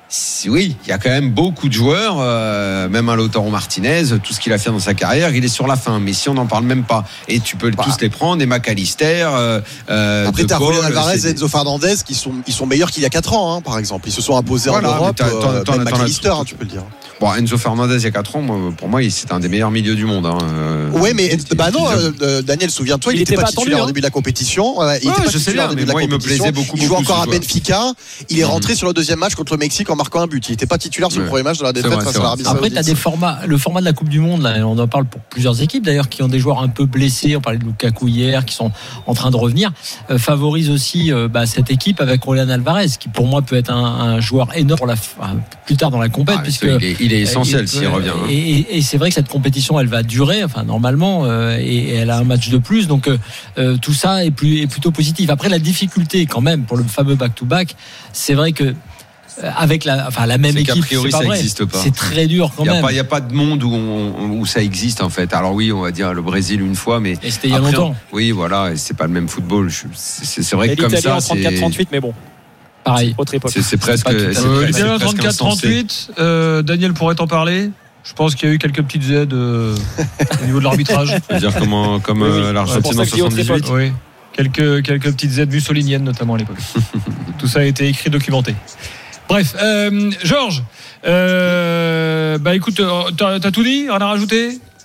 oui, il y a quand même beaucoup de joueurs, euh, même un Lautaro Martinez, tout ce qu'il a fait dans sa carrière, il est sur la fin. Mais si on n'en parle même pas, et tu peux bah. tous les prendre, et McAllister. Euh, euh, Après, t'as Julián Alvarez et Enzo Fernandez qui sont, ils sont meilleurs qu'il y a quatre ans, hein, par exemple. Ils se sont imposés voilà, en Europe. Euh, même McAllister, hein, tu peux le dire. Bon, Enzo Fernandez il y a quatre ans, moi, pour moi, c'est un des meilleurs milieux du monde. Hein. Oui, mais bah non, euh, Daniel, souviens-toi, il n'était pas titulaire au début de la compétition. Il n'était pas titulaire au début de la compétition. Il joue encore à Benfica. Il est rentré sur le deuxième match contre le Mexique en marquant un but. Il n'était pas titulaire sur le premier match de la défaite face à l'Arabie Saoudite. Après, tu as des formats, le format de la Coupe du Monde, là, on en parle pour plusieurs équipes d'ailleurs, qui ont des joueurs un peu blessés. On parlait de Lukaku hier, qui sont en train de revenir. Euh, favorise aussi euh, bah, cette équipe avec Julián Alvarez, qui pour moi peut être un, un joueur énorme pour la, enfin, plus tard dans la compétition. Ah, puisque il est, il est essentiel s'il revient. Hein. Et, et, et c'est vrai que cette compétition, elle va durer, enfin normalement, euh, et, et elle a un match de plus. Donc euh, tout ça est, plus, est plutôt positif. Après, la difficulté quand même pour le fameux back-to-back, c'est vrai que avec la, enfin, la même c'est équipe, qu'a priori, c'est pas ça vrai. Existe pas. C'est très dur quand il y a même. Il n'y a pas de monde où, on, où ça existe en fait. Alors oui, on va dire le Brésil une fois, mais et c'était il y a après, longtemps. On, oui, voilà, et c'est pas le même football. C'est, c'est vrai et que comme ça, en trente-quatre trente-huit, mais bon. Pareil. Autre époque. C'est, c'est presque. Euh, L'Italie en trente-quatre trente-huit. Euh, Daniel pourrait t'en parler. Je pense qu'il y a eu quelques petites aides euh, au niveau de l'arbitrage. C'est-à-dire comment, comme oui, oui. Euh, l'Argentine en soixante-dix-huit. Oui. Quelques quelques petites aides mussoliniennes notamment à l'époque. Tout ça a été écrit, documenté. Bref, euh, Georges, euh, bah écoute, t'as, t'as tout dit, rien à rajouter ?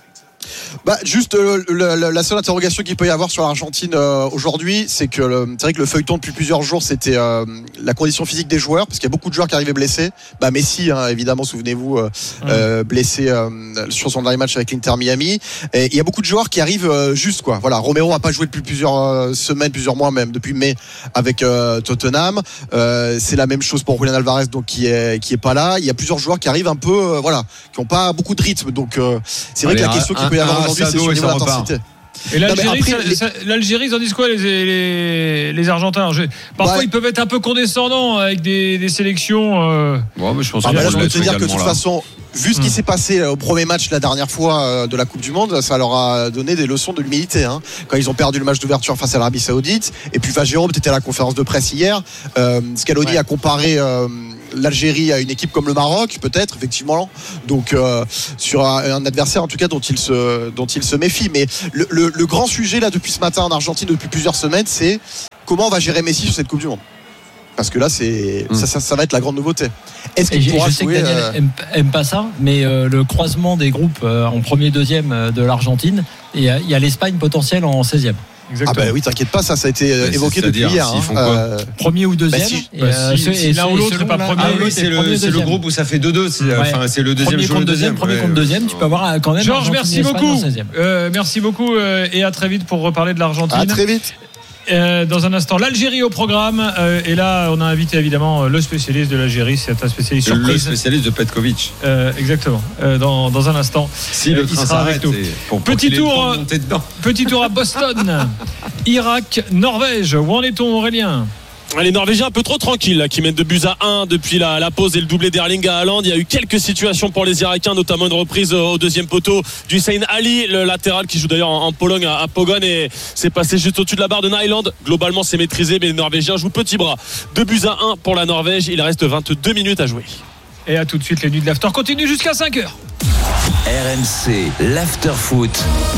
Bah, juste euh, le, le, la seule interrogation qu'il peut y avoir sur l'Argentine euh, aujourd'hui, c'est que le, c'est vrai que le feuilleton depuis plusieurs jours, c'était euh, la condition physique des joueurs, parce qu'il y a beaucoup de joueurs qui arrivaient blessés. Bah, Messi, hein, évidemment, souvenez-vous, euh, mmh. euh, blessé euh, sur son dernier match avec l'Inter Miami. Et il y a beaucoup de joueurs qui arrivent euh, juste, quoi. Voilà, Romero a pas joué depuis plusieurs euh, semaines, plusieurs mois même, depuis mai avec euh, Tottenham. Euh, c'est la même chose pour Julian Alvarez, donc qui est qui est pas là. Il y a plusieurs joueurs qui arrivent un peu, euh, voilà, qui ont pas beaucoup de rythme. Donc euh, c'est vrai Allez, que la question qu'il peut y avoir aujourd'hui, c'est sur le niveau d'intensité. Et l'Algérie, non, après, ça, les... l'Algérie, ils en disent quoi, les, les, les Argentins? Parfois, bah, ils peuvent être un peu condescendants avec des, des sélections. Euh... Ouais, mais je pense ah, que bah là, je peux te dire que de toute là. façon, vu ce qui mmh. s'est passé au premier match la dernière fois de la Coupe du Monde, ça leur a donné des leçons de l'humilité. Hein, quand ils ont perdu le match d'ouverture face à l'Arabie Saoudite. Et puis, Jérôme, tu étais à la conférence de presse hier. Euh, Scaloni ouais. a comparé. Euh, l'Algérie a une équipe comme le Maroc, peut-être, effectivement, donc euh, sur un, un adversaire en tout cas dont il se, dont il se méfie. Mais le, le, le grand sujet là depuis ce matin en Argentine, depuis plusieurs semaines, c'est comment on va gérer Messi sur cette Coupe du Monde. Parce que là, c'est mmh. ça, ça, ça va être la grande nouveauté. Est-ce qu'il pourra je sais jouer, que Daniel euh... aime, aime pas ça, mais euh, le croisement des groupes euh, en premier, deuxième euh, de l'Argentine, et il y a, y a l'Espagne potentielle en seizième. Exactement. Ah bah oui, t'inquiète pas, ça, ça a été mais évoqué depuis dire, hier. Hein. Euh... Premier ou deuxième. Bah si, et, euh, si, si l'un ou l'autre n'est pas premier. Ah oui, c'est, le, c'est le groupe où ça fait deux deux. C'est, ouais. enfin, c'est le deuxième contre deuxième. Premier contre deuxième, tu peux avoir quand même. Georges, merci beaucoup. Euh, merci beaucoup euh, et à très vite pour reparler de l'Argentine. À très vite. Euh, dans un instant, l'Algérie au programme. Euh, et là, on a invité évidemment le spécialiste de l'Algérie. C'est un spécialiste surprise. Le spécialiste de Petkovic. Euh, exactement. Euh, dans, dans un instant, si le il sera avec nous. Pour, pour petit tour, petit tour à Boston. Irak, Norvège. Où en est-on, Aurélien? Les Norvégiens un peu trop tranquilles là, qui mènent deux buts à un depuis la, la pause et le doublé d'Erling Haaland. Il y a eu quelques situations pour les Irakiens, notamment une reprise au deuxième poteau d'Hussein Ali, le latéral qui joue d'ailleurs en, en Pologne à, à Pogoń, et c'est passé juste au-dessus de la barre de Nyland. Globalement c'est maîtrisé, mais les Norvégiens jouent petit bras. Deux buts à un pour la Norvège. Il reste vingt-deux minutes à jouer. Et à tout de suite, les nuits de l'after continuent jusqu'à cinq heures. R M C, l'after foot.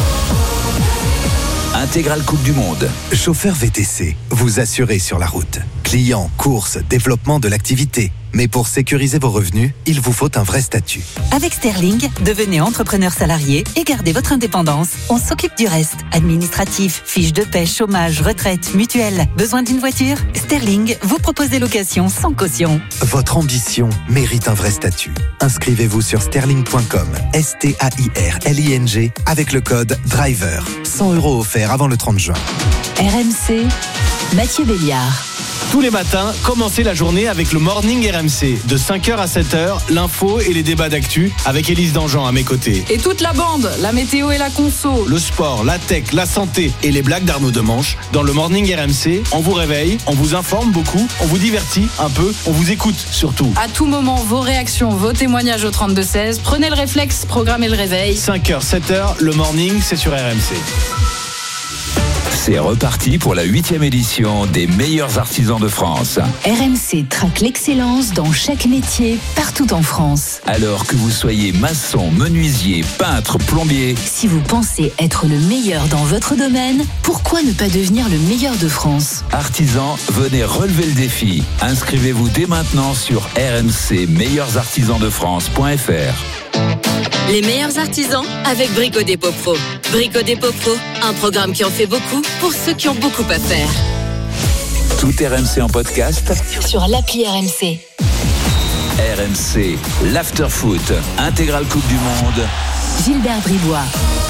Intégrale Coupe du Monde. Chauffeur V T C, vous assurez sur la route. Clients, courses, développement de l'activité. Mais pour sécuriser vos revenus, il vous faut un vrai statut. Avec Sterling, devenez entrepreneur salarié et gardez votre indépendance. On s'occupe du reste. Administratif, fiches de paie, chômage, retraite, mutuelle. Besoin d'une voiture? Sterling vous propose des locations sans caution. Votre ambition mérite un vrai statut. Inscrivez-vous sur sterling point com, S T A I R L I N G, avec le code DRIVER. cent euros offerts avant le trente juin. R M C, Mathieu Béliard. Tous les matins, commencez la journée avec le Morning R M C. De cinq heures à sept heures, l'info et les débats d'actu avec Élise Dangean à mes côtés. Et toute la bande, la météo et la conso. Le sport, la tech, la santé et les blagues d'Arnaud Demanche. Dans le Morning R M C, on vous réveille, on vous informe beaucoup, on vous divertit un peu, on vous écoute surtout. À tout moment, vos réactions, vos témoignages au trente-deux seize. Prenez le réflexe, programmez le réveil. cinq heures, sept heures, le Morning, c'est sur R M C. C'est reparti pour la huitième édition des meilleurs artisans de France. R M C traque l'excellence dans chaque métier, partout en France. Alors que vous soyez maçon, menuisier, peintre, plombier. Si vous pensez être le meilleur dans votre domaine, pourquoi ne pas devenir le meilleur de France? Artisans, venez relever le défi. Inscrivez-vous dès maintenant sur r m c meilleurs artisans de france point f r. Les meilleurs artisans avec Brico Dépôt Pro. Brico Dépôt Pro, un programme qui en fait beaucoup pour ceux qui ont beaucoup à faire. Tout R M C en podcast sur l'appli R M C. R M C, l'afterfoot, intégrale Coupe du Monde. Gilbert Bribois.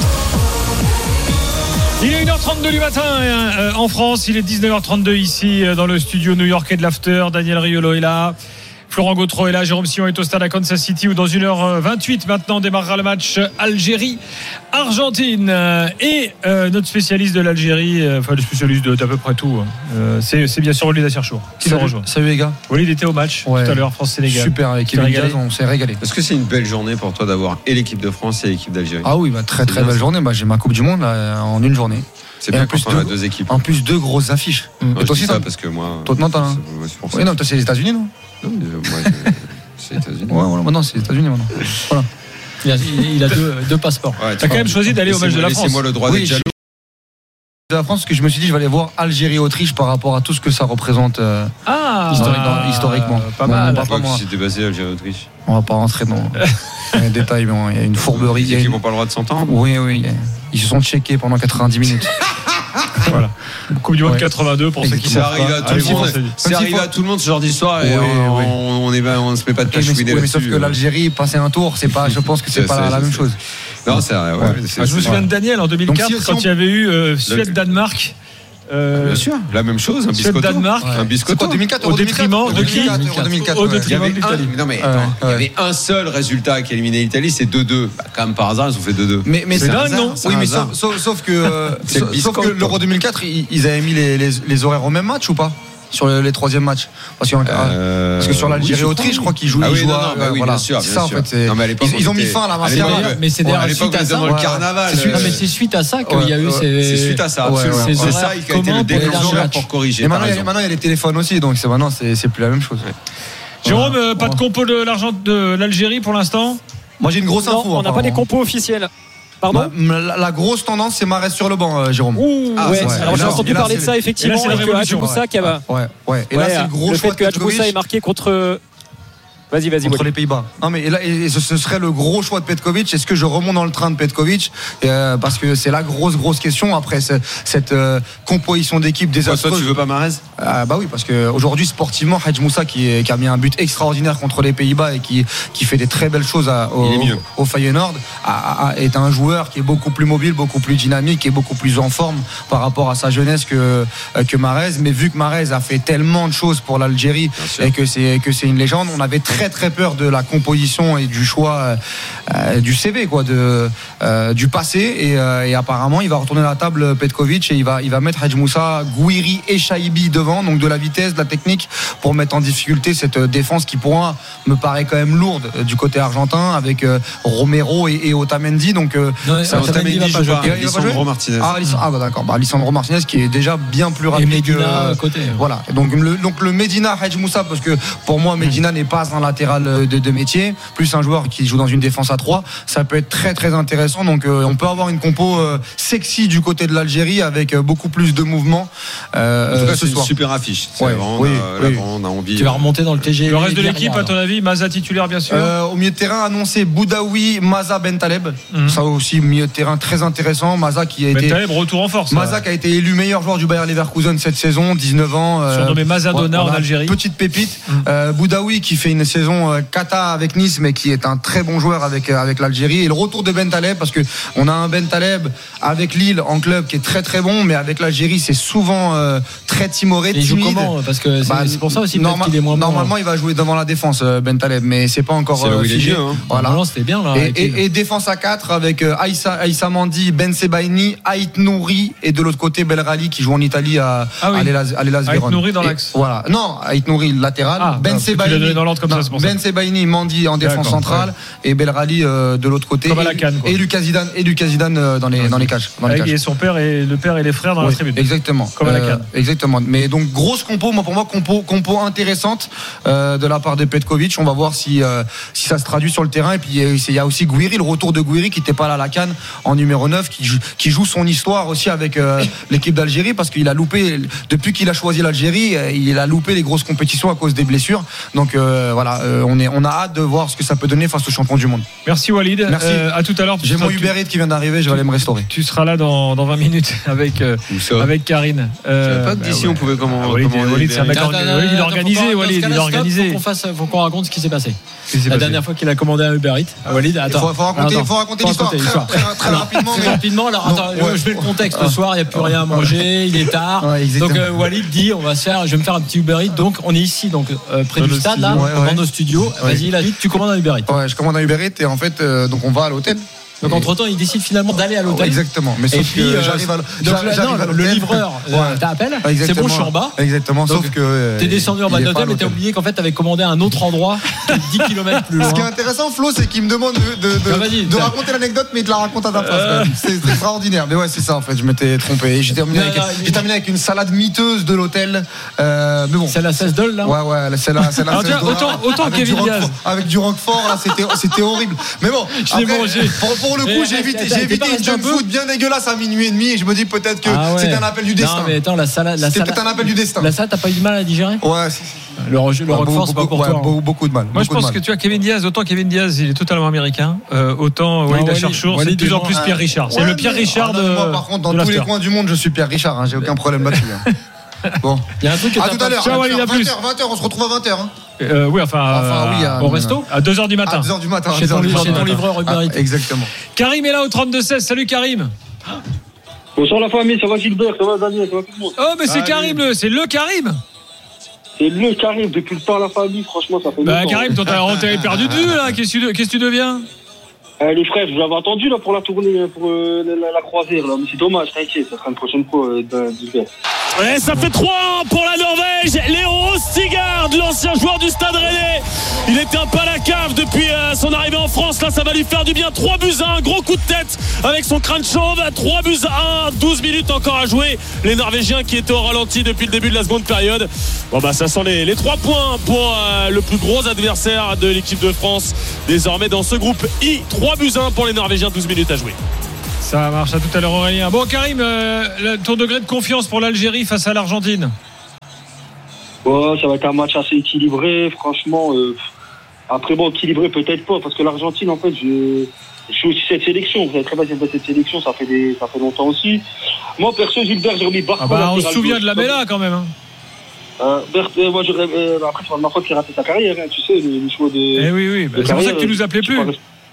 Il est une heure trente-deux du matin euh, en France, il est dix-neuf heures trente-deux ici euh, dans le studio new-yorkais de l'After. Daniel Riolo est là. Florent Gautreau est là, Jérôme Simon est au stade à Kansas City où dans une heure vingt-huit maintenant démarrera le match Algérie-Argentine. Et euh, notre spécialiste de l'Algérie, euh, enfin le spécialiste de, d'à peu près tout, euh, c'est, c'est bien sûr Walid Acharchour qui nous rejoint. Salut les gars. Walid était au match ouais. tout à l'heure, France-Sénégal. Super, avec Kevin Diaz, on s'est régalé. Est-ce que c'est une belle journée pour toi d'avoir et l'équipe de France et l'équipe d'Algérie? Ah oui, bah, très très belle journée. Bah, j'ai ma Coupe du Monde là, en une journée. C'est bien quand on a deux équipes. En plus, deux grosses affiches. Non, et toi aussi, ça parce que moi. Toi, non, t'as un. Oui, non, toi, c'est les États-Unis, non? Non, moi, c'est les États-Unis. Ouais, voilà, maintenant, c'est les États-Unis, maintenant. Voilà. Il a, il a deux, deux passeports. Ouais, t'as quand même choisi d'aller au match de la France. Laissez-moi le droit d'être jaloux. De la France, parce que je me suis dit, je vais aller voir Algérie-Autriche par rapport à tout ce que ça représente euh, ah, historiquement. historiquement. Pas mal. Pas moi. C'était basé Algérie-Autriche. On va pas rentrer dans. Les détails, bon, il y a une fourberie. Les équipes n'ont pas le droit de s'entendre. Oui, oui. Ils se sont checkés pendant quatre-vingt-dix minutes. Voilà. Coupe du monde ouais. quatre-vingt-deux pour ceux qui ça arrive à tout le monde. C'est arrivé à tout le monde ce genre d'histoire et oui, on, oui. on, on, est, on se met pas de cachouiner là-dessus. Sauf que l'Algérie passer un tour, c'est pas. Je pense que c'est, c'est pas c'est, la, la même chose. Non, c'est vrai. Ouais, c'est, je me souviens de Daniel en deux mille quatre si, quand il y avait eu euh, Suède-Danemark. Euh, Bien sûr, la même chose, un biscotto. Danemark, un biscotto. deux mille quatre, au détriment de qui Au détriment de l'Italie. Non mais attends, il y avait un seul résultat qui a éliminé l'Italie, c'est deux deux. Bah, quand même par hasard, ils ont fait deux deux. Mais, mais c'est dingue, non? Oui, mais sauf, sauf, sauf que, euh, sauf que l'Euro deux mille quatre, ils avaient mis les, les, les horaires au même match ou pas? Sur les, les troisièmes matchs parce, euh, parce que sur l'Algérie Autriche oui, je crois qu'ils jouent, ah oui, ils jouent non, non, bah oui, voilà. Bien sûr, bien c'est ça sûr. En fait non, mais ils, ils ont mis fin à la Marseille mais c'est d'ailleurs suite à ça le carnaval non mais c'est suite à ça qu'il y a eu ces c'est suite à ça absolument c'est ça qui a été le déclencheur pour corriger et maintenant il y a les téléphones aussi donc maintenant c'est plus la même chose. Jérôme, pas de compo de l'argent de l'Algérie pour l'instant? Moi j'ai une grosse info. On n'a pas des compos officiels. Pardon la, la grosse tendance, c'est Mahrez sur le banc, euh, Jérôme. Ouh, ah, ouais. Alors j'ai entendu parler de ça effectivement. Et là, c'est que Hadj Moussa qui a. Ouais, ouais. Et là, c'est le gros le choix fait que Hadj Moussa est marqué contre. Vas-y, vas-y. Contre les Pays-Bas. Non, mais là, et ce, ce serait le gros choix de Petkovic. Est-ce que je remonte dans le train de Petkovic euh, parce que c'est la grosse, grosse question après ce, cette euh, composition d'équipe désastreuse. Toi, tu veux pas Mahrez? euh, Bah oui, parce qu'aujourd'hui, sportivement, Hadj Moussa qui, est, qui a mis un but extraordinaire contre les Pays-Bas et qui, qui fait des très belles choses à, au, au Feyenoord, a, a, est un joueur qui est beaucoup plus mobile, beaucoup plus dynamique et beaucoup plus en forme par rapport à sa jeunesse que, que Mahrez. Mais vu que Mahrez a fait tellement de choses pour l'Algérie et que c'est, que c'est une légende, on avait très très très peur de la composition et du choix euh, du C V quoi, de, euh, du passé et, euh, et apparemment il va retourner la table Petkovic et il va, il va mettre Hadj Moussa, Gouiri et Chaibi devant, donc de la vitesse, de la technique pour mettre en difficulté cette défense qui pour moi me paraît quand même lourde euh, du côté argentin avec euh, Romero et, et Otamendi donc euh, non, ça, Otamendi va pas jouer. Lisandro Martinez ah, ah bah d'accord bah, Lisandro Martinez qui est déjà bien plus rapide et Medina que, euh, côté voilà donc le, donc le Medina Hadj Moussa parce que pour moi Medina mmh. n'est pas un latéral de, de métier, plus un joueur qui joue dans une défense à trois, ça peut être très très intéressant. Donc euh, on peut avoir une compo euh, sexy du côté de l'Algérie avec euh, beaucoup plus de mouvements. Euh, en tout cas, ce c'est soir. Une super affiche. C'est ouais, vraiment, oui, euh, oui. Là, on a envie. Tu vas remonter dans le T G. Le reste de l'équipe, à ton avis, Maza titulaire bien sûr. Euh, au milieu de terrain, annoncé Boudaoui, Maza, Bentaleb. Mm-hmm. Ça aussi milieu de terrain très intéressant. Maza qui a été. Bentaleb retour en force. Maza qui a été élu meilleur joueur du Bayer Leverkusen cette saison, dix-neuf ans. Euh, Surnommé Mazadona voilà, en Algérie. Petite pépite. Mm. Euh, Boudaoui qui fait une saison euh, cata avec Nice, mais qui est un très bon joueur avec avec l'Algérie. Et le retour de Bentaleb parce que on a un Bentaleb avec Lille en club qui est très très bon, mais avec l'Algérie c'est souvent euh, très timoré. Et il joue comment? Parce que c'est, bah, c'est pour ça aussi norma- qu'il est moins normalement bon, il va jouer devant la défense Bentaleb, mais c'est pas encore c'est euh, figé. Hein. Voilà. Non, c'était bien là. Et, et, et défense à quatre avec euh, Aïssa Aïssa Mandi, Ben Sebaini, Ait Nouri et de l'autre côté Belrali qui joue en Italie à ah oui. à l'Elas, à l'Elas Vérone. Ait Nouri dans l'axe. Et, voilà. Non, Ait Nouri latéral, ah, Ben Sebaini dans l'ordre comme non, ça, Ben Sebaini, Mandi en défense D'accord, centrale ouais. et Belrali euh, de l'autre côté. Comme à la Cannes, et, et Lucas Zidane et Lucas Zidane euh, dans les dans les cages. Dans les cages. Et son père et le père et les frères dans oui, la tribune. Exactement. Comme à la Cannes. Euh, exactement. Mais donc grosse compo, moi pour moi compo compo intéressante euh, de la part de Petkovic. On va voir si euh, si ça se traduit sur le terrain. Et puis il y a aussi Gouiri, le retour de Gouiri qui n'était pas là à la Cannes en numéro neuf, qui joue, qui joue son histoire aussi avec euh, l'équipe d'Algérie parce qu'il a loupé depuis qu'il a choisi l'Algérie, il a loupé les grosses compétitions à cause des blessures. Donc euh, voilà, euh, on est on a hâte de voir ce que ça peut donner face aux champions du monde. Merci Walid. Merci. Euh, à tout à l'heure. J'ai mon Uber Eats qui vient d'arriver, je vais aller me restaurer. Tu seras là dans, dans vingt minutes avec euh, avec Karine. Euh, je savais pas que d'ici bah, ouais. on pouvait comment. Ah, Walid, Walid, c'est un mec organisé. Il est organisé. Walid, il est organisé. Faut qu'on fasse, faut qu'on raconte ce qui s'est passé. La dernière fois qu'il a commandé un Uber Eats. Walid, attends. Il faut raconter, faut raconter l'histoire très rapidement. Très rapidement. Alors attends, je fais le contexte. Ce soir, il n'y a plus rien à manger, il est tard. Donc Walid dit, on va se faire, je vais me faire un petit Uber Eats. Donc on est ici, donc près du stade là, dans nos studios. Vas-y, là, tu commandes un Uber Eats. Ouais, je commande un Uber Eats et en fait, donc on va à l'hôtel. Donc entre temps il décide finalement d'aller à l'hôtel. Exactement. Mais sauf et puis, que euh, j'arrive à, donc j'arrive, là, non, à le livreur ouais. t'appelle. Exactement. C'est bon, je suis en bas. Exactement. Donc, sauf que euh, t'es descendu en bas de l'hôtel, mais t'as oublié qu'en fait t'avais commandé à un autre endroit dix kilomètres plus loin. Ce qui est intéressant, Flo, c'est qu'il me demande de, de, de, ah, de raconter l'anecdote, mais il te la raconte à ta place. Euh... C'est, c'est extraordinaire. Mais ouais, c'est ça en fait. Je m'étais trompé. J'ai terminé, non, avec, non, j'ai terminé avec une salade miteuse de l'hôtel. Euh, mais bon. C'est la seize dollars là. Ouais, ouais. C'est la, c'est la seize dollars. Autant, autant Kevin Diaz. Avec du Roquefort, là, c'était, c'était horrible. Mais bon. Je l'ai mangé. Pour le coup, j'ai évité, j'ai évité une junk food bien dégueulasse à minuit et demi et je me dis peut-être que ah ouais. c'était un appel du destin. Non mais attends, la salade, la c'était salade, peut-être un appel du destin. La salade, t'as pas eu du mal à digérer? Ouais. Le, re- le Roquefort, c'est pas pour ouais, toi. beaucoup, beaucoup de mal. Moi, je beaucoup pense de que mal. tu vois, Kevin Diaz, autant Kevin Diaz, il est totalement américain, euh, autant Walid Walid- Acharchour, c'est Walid de plus en est plus moins- Pierre Richard. C'est Ouais, le Pierre mais- Richard ah, de. non, moi, par contre, dans de tous les l'after. coins du monde, je suis Pierre Richard. Hein, j'ai aucun problème là-dessus. hein. Bon. Il y a un truc que À t'as tout à l'heure. Ciao, Walid, à plus. vingt heures, vingt heures, on se retrouve à vingt heures. Hein. Euh, oui, enfin, Enfin, oui, euh, à- au resto à deux heures du matin. À deux heures du matin. Chez à deux heures ton, du chez matin. ton livreur Uber Ah, Eats. exactement. Karim est là au trente-deux seize. Salut Karim. Bonsoir la famille, ça va Gilbert, ça va Daniel, ça va tout le monde. Oh, mais c'est Salut. Karim, le- c'est le Karim. C'est le Karim, depuis le temps la famille, franchement, ça fait Bah, longtemps. Karim, toi, t'as t'es perdu de vue, là. Qu'est-ce que tu, qu'est-ce que tu deviens? Euh, les frères, je vous avais attendu là, pour la tournée, pour euh, la, la croisière, là. Mais c'est dommage, t'inquiète, ça sera une prochaine fois, euh, Gilbert. Ouais, ça fait trois un pour la Norvège. Léo Ostigard, l'ancien joueur du Stade Rennais. Il était un peu à la cave depuis euh, son arrivée en France. Là, ça va lui faire du bien. trois buts à un, gros coup de tête avec son crâne chauve. trois buts à un, douze minutes encore à jouer. Les Norvégiens qui étaient au ralenti depuis le début de la seconde période. Bon, bah, ça sent les, les trois points pour euh, le plus gros adversaire de l'équipe de France. Désormais dans ce groupe I, trois buts à un pour les Norvégiens, douze minutes à jouer. Ça marche, à tout à l'heure Aurélien. Bon Karim, euh, le- ton degré de confiance pour l'Algérie face à l'Argentine? Ouais, ça va être un match assez équilibré, franchement. Euh, après, bon, équilibré peut-être pas, parce que l'Argentine, en fait, je, je suis aussi cette sélection. Vous avez très bien dit cette sélection, ça fait, des, ça fait longtemps aussi. Moi, perso, Gilbert, j'ai remis Barco. Ah bah, on se latéral souvient gauche. de la Mela quand même. Hein. Euh, Bert, euh, moi, j'aurais, euh, après, c'est pas de ma faute qu'il a raté sa carrière, hein, tu sais, le, le choix de. Eh oui, oui, bah, de c'est pour ça carrière, que tu nous appelais plus.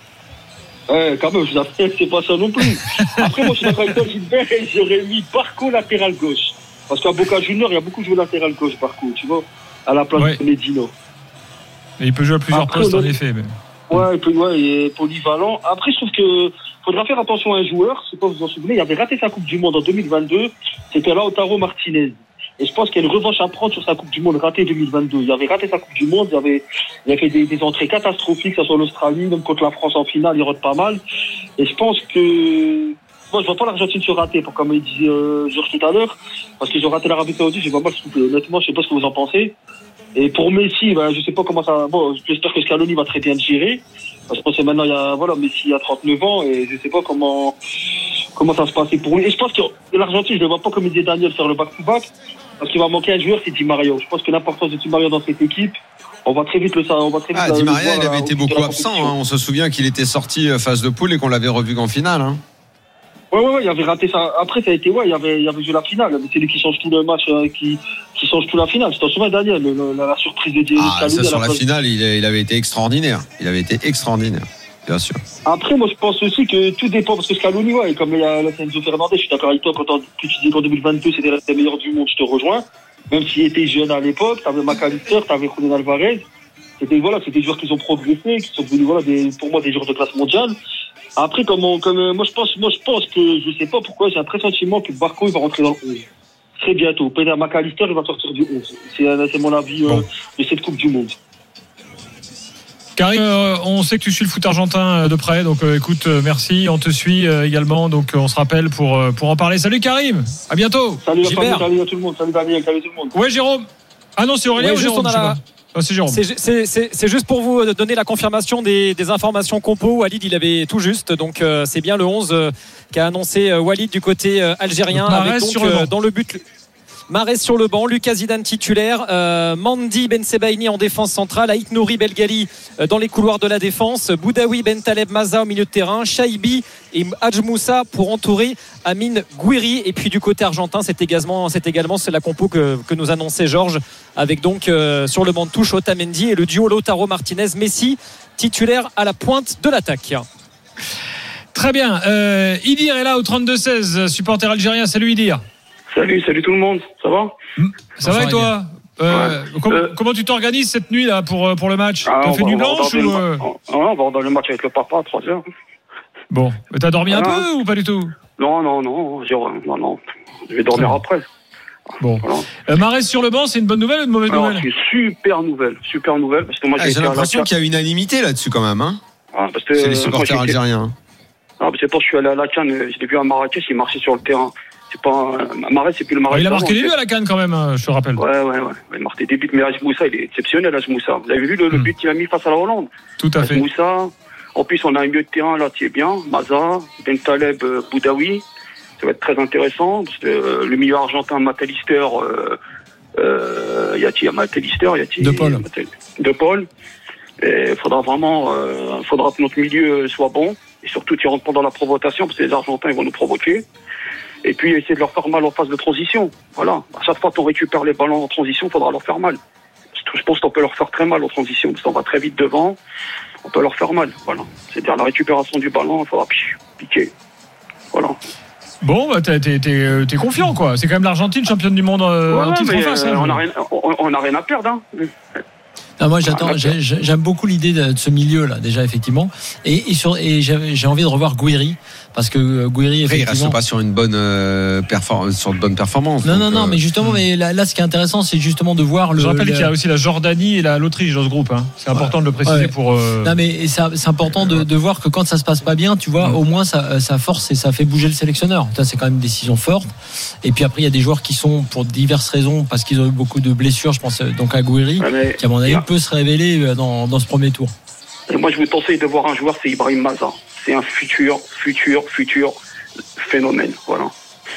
Ouais, quand même, je vous appelle, c'est pas ça non plus. Après, moi, je suis d'accord avec toi, Gilbert, j'aurais mis Barco latéral gauche. Parce qu'à Boca Junior, il y a beaucoup joué latéral gauche, Barco, tu vois, à la place Ouais. de Medino. Et il peut jouer à plusieurs Après, postes on en a- effet. Mais... Ouais, et puis, ouais, il est polyvalent. Après, je trouve que faudra faire attention à un joueur, je sais pas si vous vous en souvenez, il avait raté sa Coupe du Monde en deux mille vingt-deux, c'était Lautaro Martinez. Et je pense qu'il y a une revanche à prendre sur sa Coupe du Monde ratée deux mille vingt-deux. Il avait raté sa Coupe du Monde, il avait, il a fait des, des entrées catastrophiques, que ce soit l'Australie, même contre la France en finale, il rote pas mal. Et je pense que, moi, je vois pas l'Argentine se rater, pour comme il disait euh, Georges tout à l'heure, parce qu'ils ont raté l'Arabie Saoudite, j'ai pas mal soufflé. Honnêtement, je sais pas ce que vous en pensez. Et pour Messi, ben, je sais pas comment ça, bon, j'espère que Scaloni va très bien le gérer. Parce que maintenant, il y a, voilà, Messi a trente-neuf ans, et je sais pas comment, comment ça se passait pour lui. Et je pense que l'Argentine, je ne vois pas comme il disait Daniel faire le back-to-back, parce qu'il va manquer un joueur, c'est Di Maria. Je pense que l'importance de Di Maria dans cette équipe, on va très vite le savoir. On va très vite Ah, le Di Maria, voir, il avait euh, été au bout de beaucoup la absent. compétition. Hein. On se souvient qu'il était sorti euh, phase de poule et qu'on l'avait revu qu'en finale. Hein. Ouais, ouais, ouais, il avait raté ça. Après, ça a été, ouais, il avait, il avait joué la finale. Mais c'est lui qui change tout le match, euh, qui, qui change tout la finale. Tu t'en souviens, Daniel, le- le- la, la surprise de Diego Ah, Scaloni ça à sur la la place- finale, il, il avait été extraordinaire. Il avait été extraordinaire, bien sûr. Après, moi, je pense aussi que tout dépend, parce que Scaloni, ouais, comme il y a Enzo Fernandez, je suis d'accord avec toi, quand on- que tu dis qu'en deux mille vingt-deux, c'était le meilleur du monde, je te rejoins. Même s'il était jeune à l'époque, t'avais McAllister, t'avais Julián Alvarez. C'était, voilà, c'était des joueurs qui ont progressé, qui sont devenus, voilà, des, pour moi, des joueurs de classe mondiale. Après, comme, on- comme, euh, moi, je pense, moi, je pense que, je sais pas pourquoi, j'ai un pressentiment que Barco, il va rentrer dans le onze. Très bientôt. Peter McAllister, il va sortir du onze. C'est, euh, c'est mon avis, euh, de cette Coupe du Monde. Karim, euh, on sait que tu suis le foot argentin euh, de près, donc euh, écoute, euh, merci, on te suit euh, également, donc euh, on se rappelle pour, euh, pour en parler. Salut Karim, à bientôt. Salut, la famille, Gilbert. salut à tout le monde. Salut Daniel, salut tout le monde. Ouais, Jérôme. Ah non, c'est Aurélien Ouais, ou juste, Jérôme, on a je sais la- pas. Ah, c'est Jérôme. C'est- C'est c'est- c'est juste pour vous donner la confirmation des, des informations compo. Walid, il avait tout juste. Donc, euh, c'est bien le onze euh, qu'a annoncé euh, Walid du côté euh, algérien. Donc, Mahrez avec donc, sur le euh, banc. dans le but. Mahrez sur le banc, Lucas Zidane titulaire, euh, Mandi Ben Sebaini en défense centrale, Aït Nouri Belgali euh, dans les couloirs de la défense, Boudaoui Ben Taleb Maza au milieu de terrain, Chaibi et Hadj Moussa pour entourer Amine Gouiri. Et puis du côté argentin, c'est également, c'est également c'est la compo que, que nous annonçait Georges, avec donc euh, sur le banc de touche Otamendi et le duo Lautaro Martinez-Messi titulaire à la pointe de l'attaque. Très bien. Euh, Idir est là au trente-deux seize, supporter algérien. Salut Idir. Salut, salut tout le monde. Ça va? Ça va et toi? Euh, com- Euh, Comment tu t'organises cette nuit là pour, euh, pour le match? Ah, T'as on fait va- nuit on va blanche regarder ou le euh, ma- Ah, on va regarder le match avec le papa à trois heures. Bon, mais t'as dormi un Ah, peu ou pas du tout? Non, non, non, j'ai- non, non. Je vais dormir après. Bon. Euh, Mahrez sur le banc, c'est une bonne nouvelle ou une mauvaise Alors, nouvelle? c'est une super nouvelle, super nouvelle, parce que moi Ah, j'ai j'ai été à la l'impression Can- qu'il y a unanimité là-dessus quand même. Hein. Ah, parce que, C'est euh, les supporters moi, j'étais- algériens. Ah, c'est pour que je suis allé à la Cannes, euh, je l'ai vu à Marrakech, il marchait sur le terrain. C'est pas un... Mahrez, c'est plus le Mahrez. Il a marqué des d'avant, buts à la canne quand même, hein, je te rappelle. Ouais, ouais, ouais. Il a marqué des buts, mais Hadj Moussa, il est exceptionnel, Hadj Moussa. Vous avez vu le, le but qu'il a mis face à la Hollande? Tout à Hadj fait. Moussa. En plus, on a un milieu de terrain là qui est bien. Maza, Ben Taleb, euh, Boudaoui. Ça va être très intéressant. Parce que, euh, le milieu argentin, McAllister, euh, euh, il y a, il y a McAllister, il y a De Paul. De Paul. Et il faudra vraiment, euh, faudra que notre milieu soit bon. Et surtout, tu rentres pas dans la provocation, parce que les Argentins, ils vont nous provoquer. Et puis, essayer de leur faire mal en phase de transition. Voilà. À chaque fois qu'on récupère les ballons en transition, il faudra leur faire mal. Je pense qu'on peut leur faire très mal en transition, parce qu'on va très vite devant. On peut leur faire mal. Voilà. C'est-à-dire la récupération du ballon, il faudra piquer. Voilà. Bon, bah, t'es, t'es, t'es, t'es confiant, quoi. C'est quand même l'Argentine, championne du monde euh, ouais, en titre mais, en face. Euh, hein, on n'a rien, on, on a rien à perdre. Hein. Non, moi j'attends, j'ai, j'aime beaucoup l'idée de, de ce milieu là déjà effectivement et, et, sur, et j'ai, j'ai envie de revoir Gouiri parce que Gouiri effectivement il reste pas sur une bonne euh, performance, sur de bonnes performances. Non non non euh... mais justement mais là, là ce qui est intéressant c'est justement de voir le. Je rappelle le... qu'il y a aussi la Jordanie et la, l'Autriche dans ce groupe. Hein. C'est important ouais. de le préciser ouais. pour. Euh... Non mais c'est, c'est important de, de voir que quand ça se passe pas bien, tu vois, mmh. au moins ça, ça force et ça fait bouger le sélectionneur. Ça c'est quand même une décision forte. Et puis après il y a des joueurs qui sont pour diverses raisons parce qu'ils ont eu beaucoup de blessures. Je pense donc à Gouiri ouais, qui à mon avis yeah. peut se révéler Dans, dans ce premier tour. Et moi, je vous conseille de voir un joueur, c'est Ibrahim Maza. C'est un futur, futur, futur phénomène. Voilà.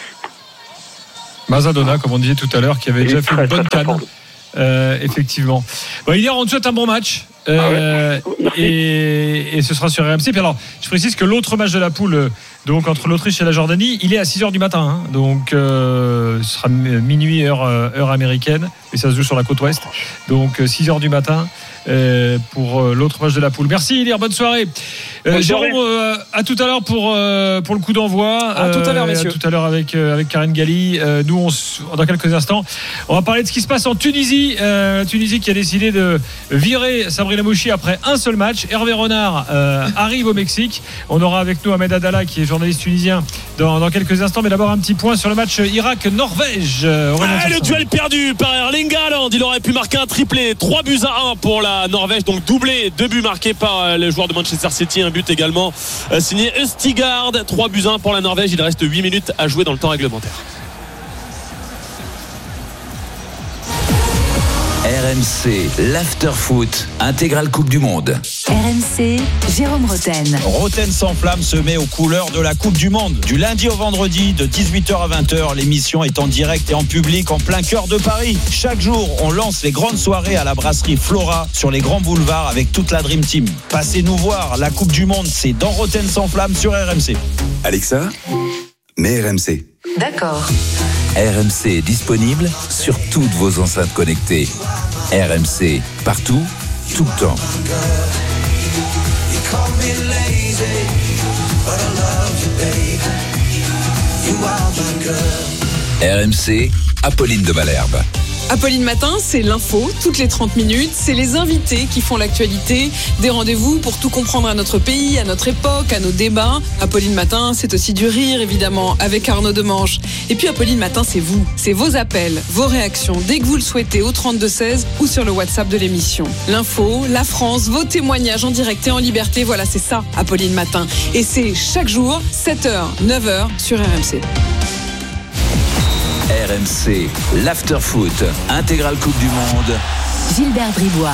Mazadona, comme on disait tout à l'heure, qui avait déjà fait une bonne canne. Euh, effectivement. Bon, hier, on te souhaite un bon match. Euh, ah ouais. et, et ce sera sur R M C. Puis alors, je précise que l'autre match de la poule, donc entre l'Autriche et la Jordanie, il est à six heures du matin. Hein, donc, euh, ce sera minuit heure, heure américaine. Et ça se joue sur la côte ouest. Donc, six heures du matin. Euh, pour euh, l'autre match de la poule. Merci Ilir, bonne soirée. Euh, bonne Jérôme, euh, à tout à l'heure pour euh, pour le coup d'envoi. À euh, tout à l'heure, messieurs. À tout à l'heure avec euh, avec Karine Galli. Euh, nous, on, dans quelques instants, on va parler de ce qui se passe en Tunisie. Euh, la Tunisie qui a décidé de virer Sabri Lamouchi après un seul match. Hervé Renard euh, arrive au Mexique. On aura avec nous Ahmed Adala, qui est journaliste tunisien, dans, dans quelques instants. Mais d'abord un petit point sur le match Irak-Norvège. Euh, ah, le duel perdu par Erling Haaland. Il aurait pu marquer un triplé. trois buts à un pour la Norvège, donc doublé, deux buts marqués par le joueur de Manchester City, un but également signé Østigard, trois buts à un pour la Norvège. Il reste huit minutes à jouer dans le temps réglementaire. R M C, l'after-foot, intégrale Coupe du Monde. R M C, Jérôme Roten. Roten sans flamme se met aux couleurs de la Coupe du Monde. Du lundi au vendredi, de dix-huit heures à vingt heures, l'émission est en direct et en public en plein cœur de Paris. Chaque jour, on lance les grandes soirées à la brasserie Flora sur les grands boulevards avec toute la Dream Team. Passez nous voir, la Coupe du Monde, c'est dans Roten sans flamme sur R M C. Alexa, mets R M C. D'accord. R M C est disponible sur toutes vos enceintes connectées. R M C, partout, tout le temps. R M C, Apolline de Malherbe. Apolline Matin, c'est l'info, toutes les trente minutes. C'est les invités qui font l'actualité. Des rendez-vous pour tout comprendre à notre pays, à notre époque, à nos débats. Apolline Matin, c'est aussi du rire, évidemment, avec Arnaud Demanche. Et puis Apolline Matin, c'est vous. C'est vos appels, vos réactions, dès que vous le souhaitez, au trente-deux seize ou sur le WhatsApp de l'émission. L'info, la France, vos témoignages en direct et en liberté. Voilà, c'est ça, Apolline Matin. Et c'est chaque jour, sept heures, neuf heures, sur R M C. R M C, l'after-foot, intégrale Coupe du Monde. Gilbert Bribois.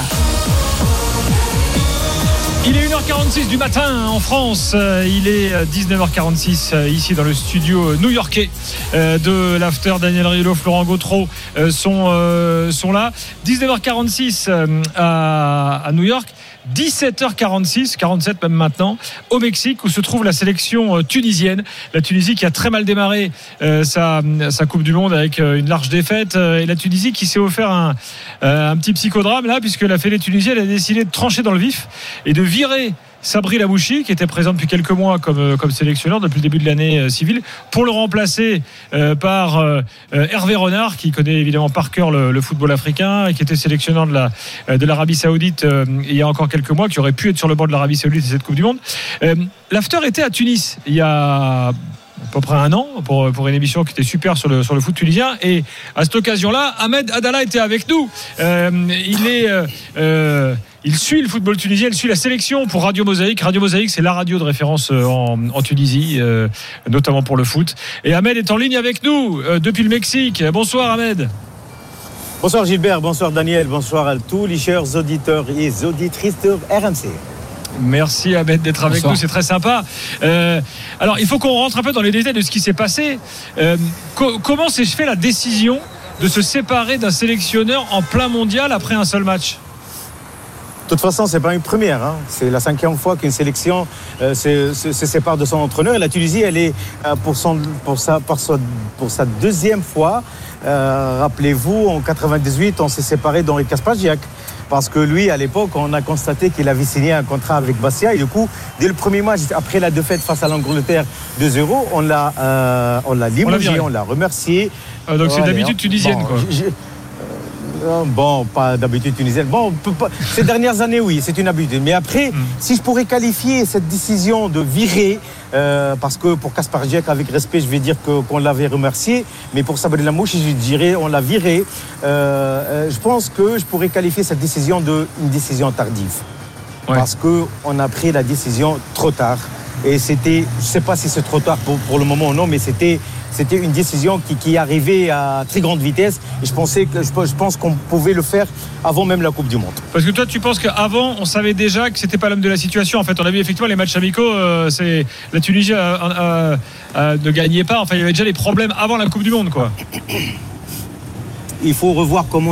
Il est une heure quarante-six du matin en France. Il est dix-neuf heures quarante-six ici dans le studio new-yorkais de l'After. Daniel Riolo, Florent Gautreau sont, sont là. dix-neuf heures quarante-six à, à New York. dix-sept heures quarante-six, quarante-sept même maintenant, au Mexique, où se trouve la sélection tunisienne. La Tunisie qui a très mal démarré euh, sa, sa Coupe du Monde avec euh, une large défaite. Euh, et la Tunisie qui s'est offert un, euh, un petit psychodrame là, puisque la fédé tunisienne a décidé de trancher dans le vif et de virer Sabri Lamouchi, qui était présent depuis quelques mois comme, comme sélectionneur depuis le début de l'année euh, civile, pour le remplacer euh, par euh, Hervé Renard, qui connaît évidemment par cœur le, le football africain et qui était sélectionneur de, la, de l'Arabie Saoudite euh, il y a encore quelques mois, qui aurait pu être sur le banc de l'Arabie Saoudite et cette Coupe du Monde. Euh, L'after était à Tunis il y a à peu près un an pour, pour une émission qui était super sur le, sur le foot tunisien, et à cette occasion-là, Ahmed Adala était avec nous. Euh, il est euh, euh, il suit le football tunisien, il suit la sélection pour Radio Mosaïque. Radio Mosaïque, c'est la radio de référence en, en Tunisie, euh, notamment pour le foot. Et Ahmed est en ligne avec nous euh, depuis le Mexique. Bonsoir Ahmed. Bonsoir Gilbert, bonsoir Daniel, bonsoir à tous les chers auditeurs et auditrices de R M C. Merci Ahmed d'être avec Bonsoir. Nous, c'est très sympa. Euh, alors il faut qu'on rentre un peu dans les détails de ce qui s'est passé. Euh, co- comment s'est fait la décision de se séparer d'un sélectionneur en plein mondial après un seul match? De toute façon, c'est pas une première. Hein. C'est la cinquième fois qu'une sélection euh, se, se, se sépare de son entraîneur. Et la Tunisie, elle est euh, pour, son, pour, sa, pour, sa, pour sa deuxième fois. Euh, rappelez-vous, en quatre-vingt-dix-huit, on s'est séparé d'Henri Kaspardziak. Parce que lui, à l'époque, on a constaté qu'il avait signé un contrat avec Bastia. Et du coup, dès le premier match, après la défaite face à l'Angleterre deux zéro, on l'a, euh, on l'a limogé, on l'a, on l'a remercié. Ah, donc c'est ouais, d'habitude tunisienne, bon, quoi. J'ai, Bon, pas d'habitude tunisienne. Bon, pas, ces dernières années, oui, c'est une habitude. Mais après, mm. si je pourrais qualifier cette décision de virer, euh, parce que pour Kaspardziak, avec respect, je vais dire que, qu'on l'avait remercié, mais pour Sabri Lamouche, je dirais on l'a viré. Euh, euh, je pense que je pourrais qualifier cette décision d'une décision tardive. Ouais. Parce qu'on a pris la décision trop tard. Et c'était, je ne sais pas si c'est trop tard pour, pour le moment ou non, mais c'était, c'était une décision qui, qui arrivait à très grande vitesse. Et je, pensais que, je, je pense qu'on pouvait le faire avant même la Coupe du Monde. Parce que toi, tu penses qu'avant, on savait déjà que c'était pas l'homme de la situation. En fait, on a vu effectivement les matchs amicaux, euh, c'est, la Tunisie euh, euh, euh, ne gagnait pas. Enfin, il y avait déjà les problèmes avant la Coupe du Monde, quoi. Il faut revoir comment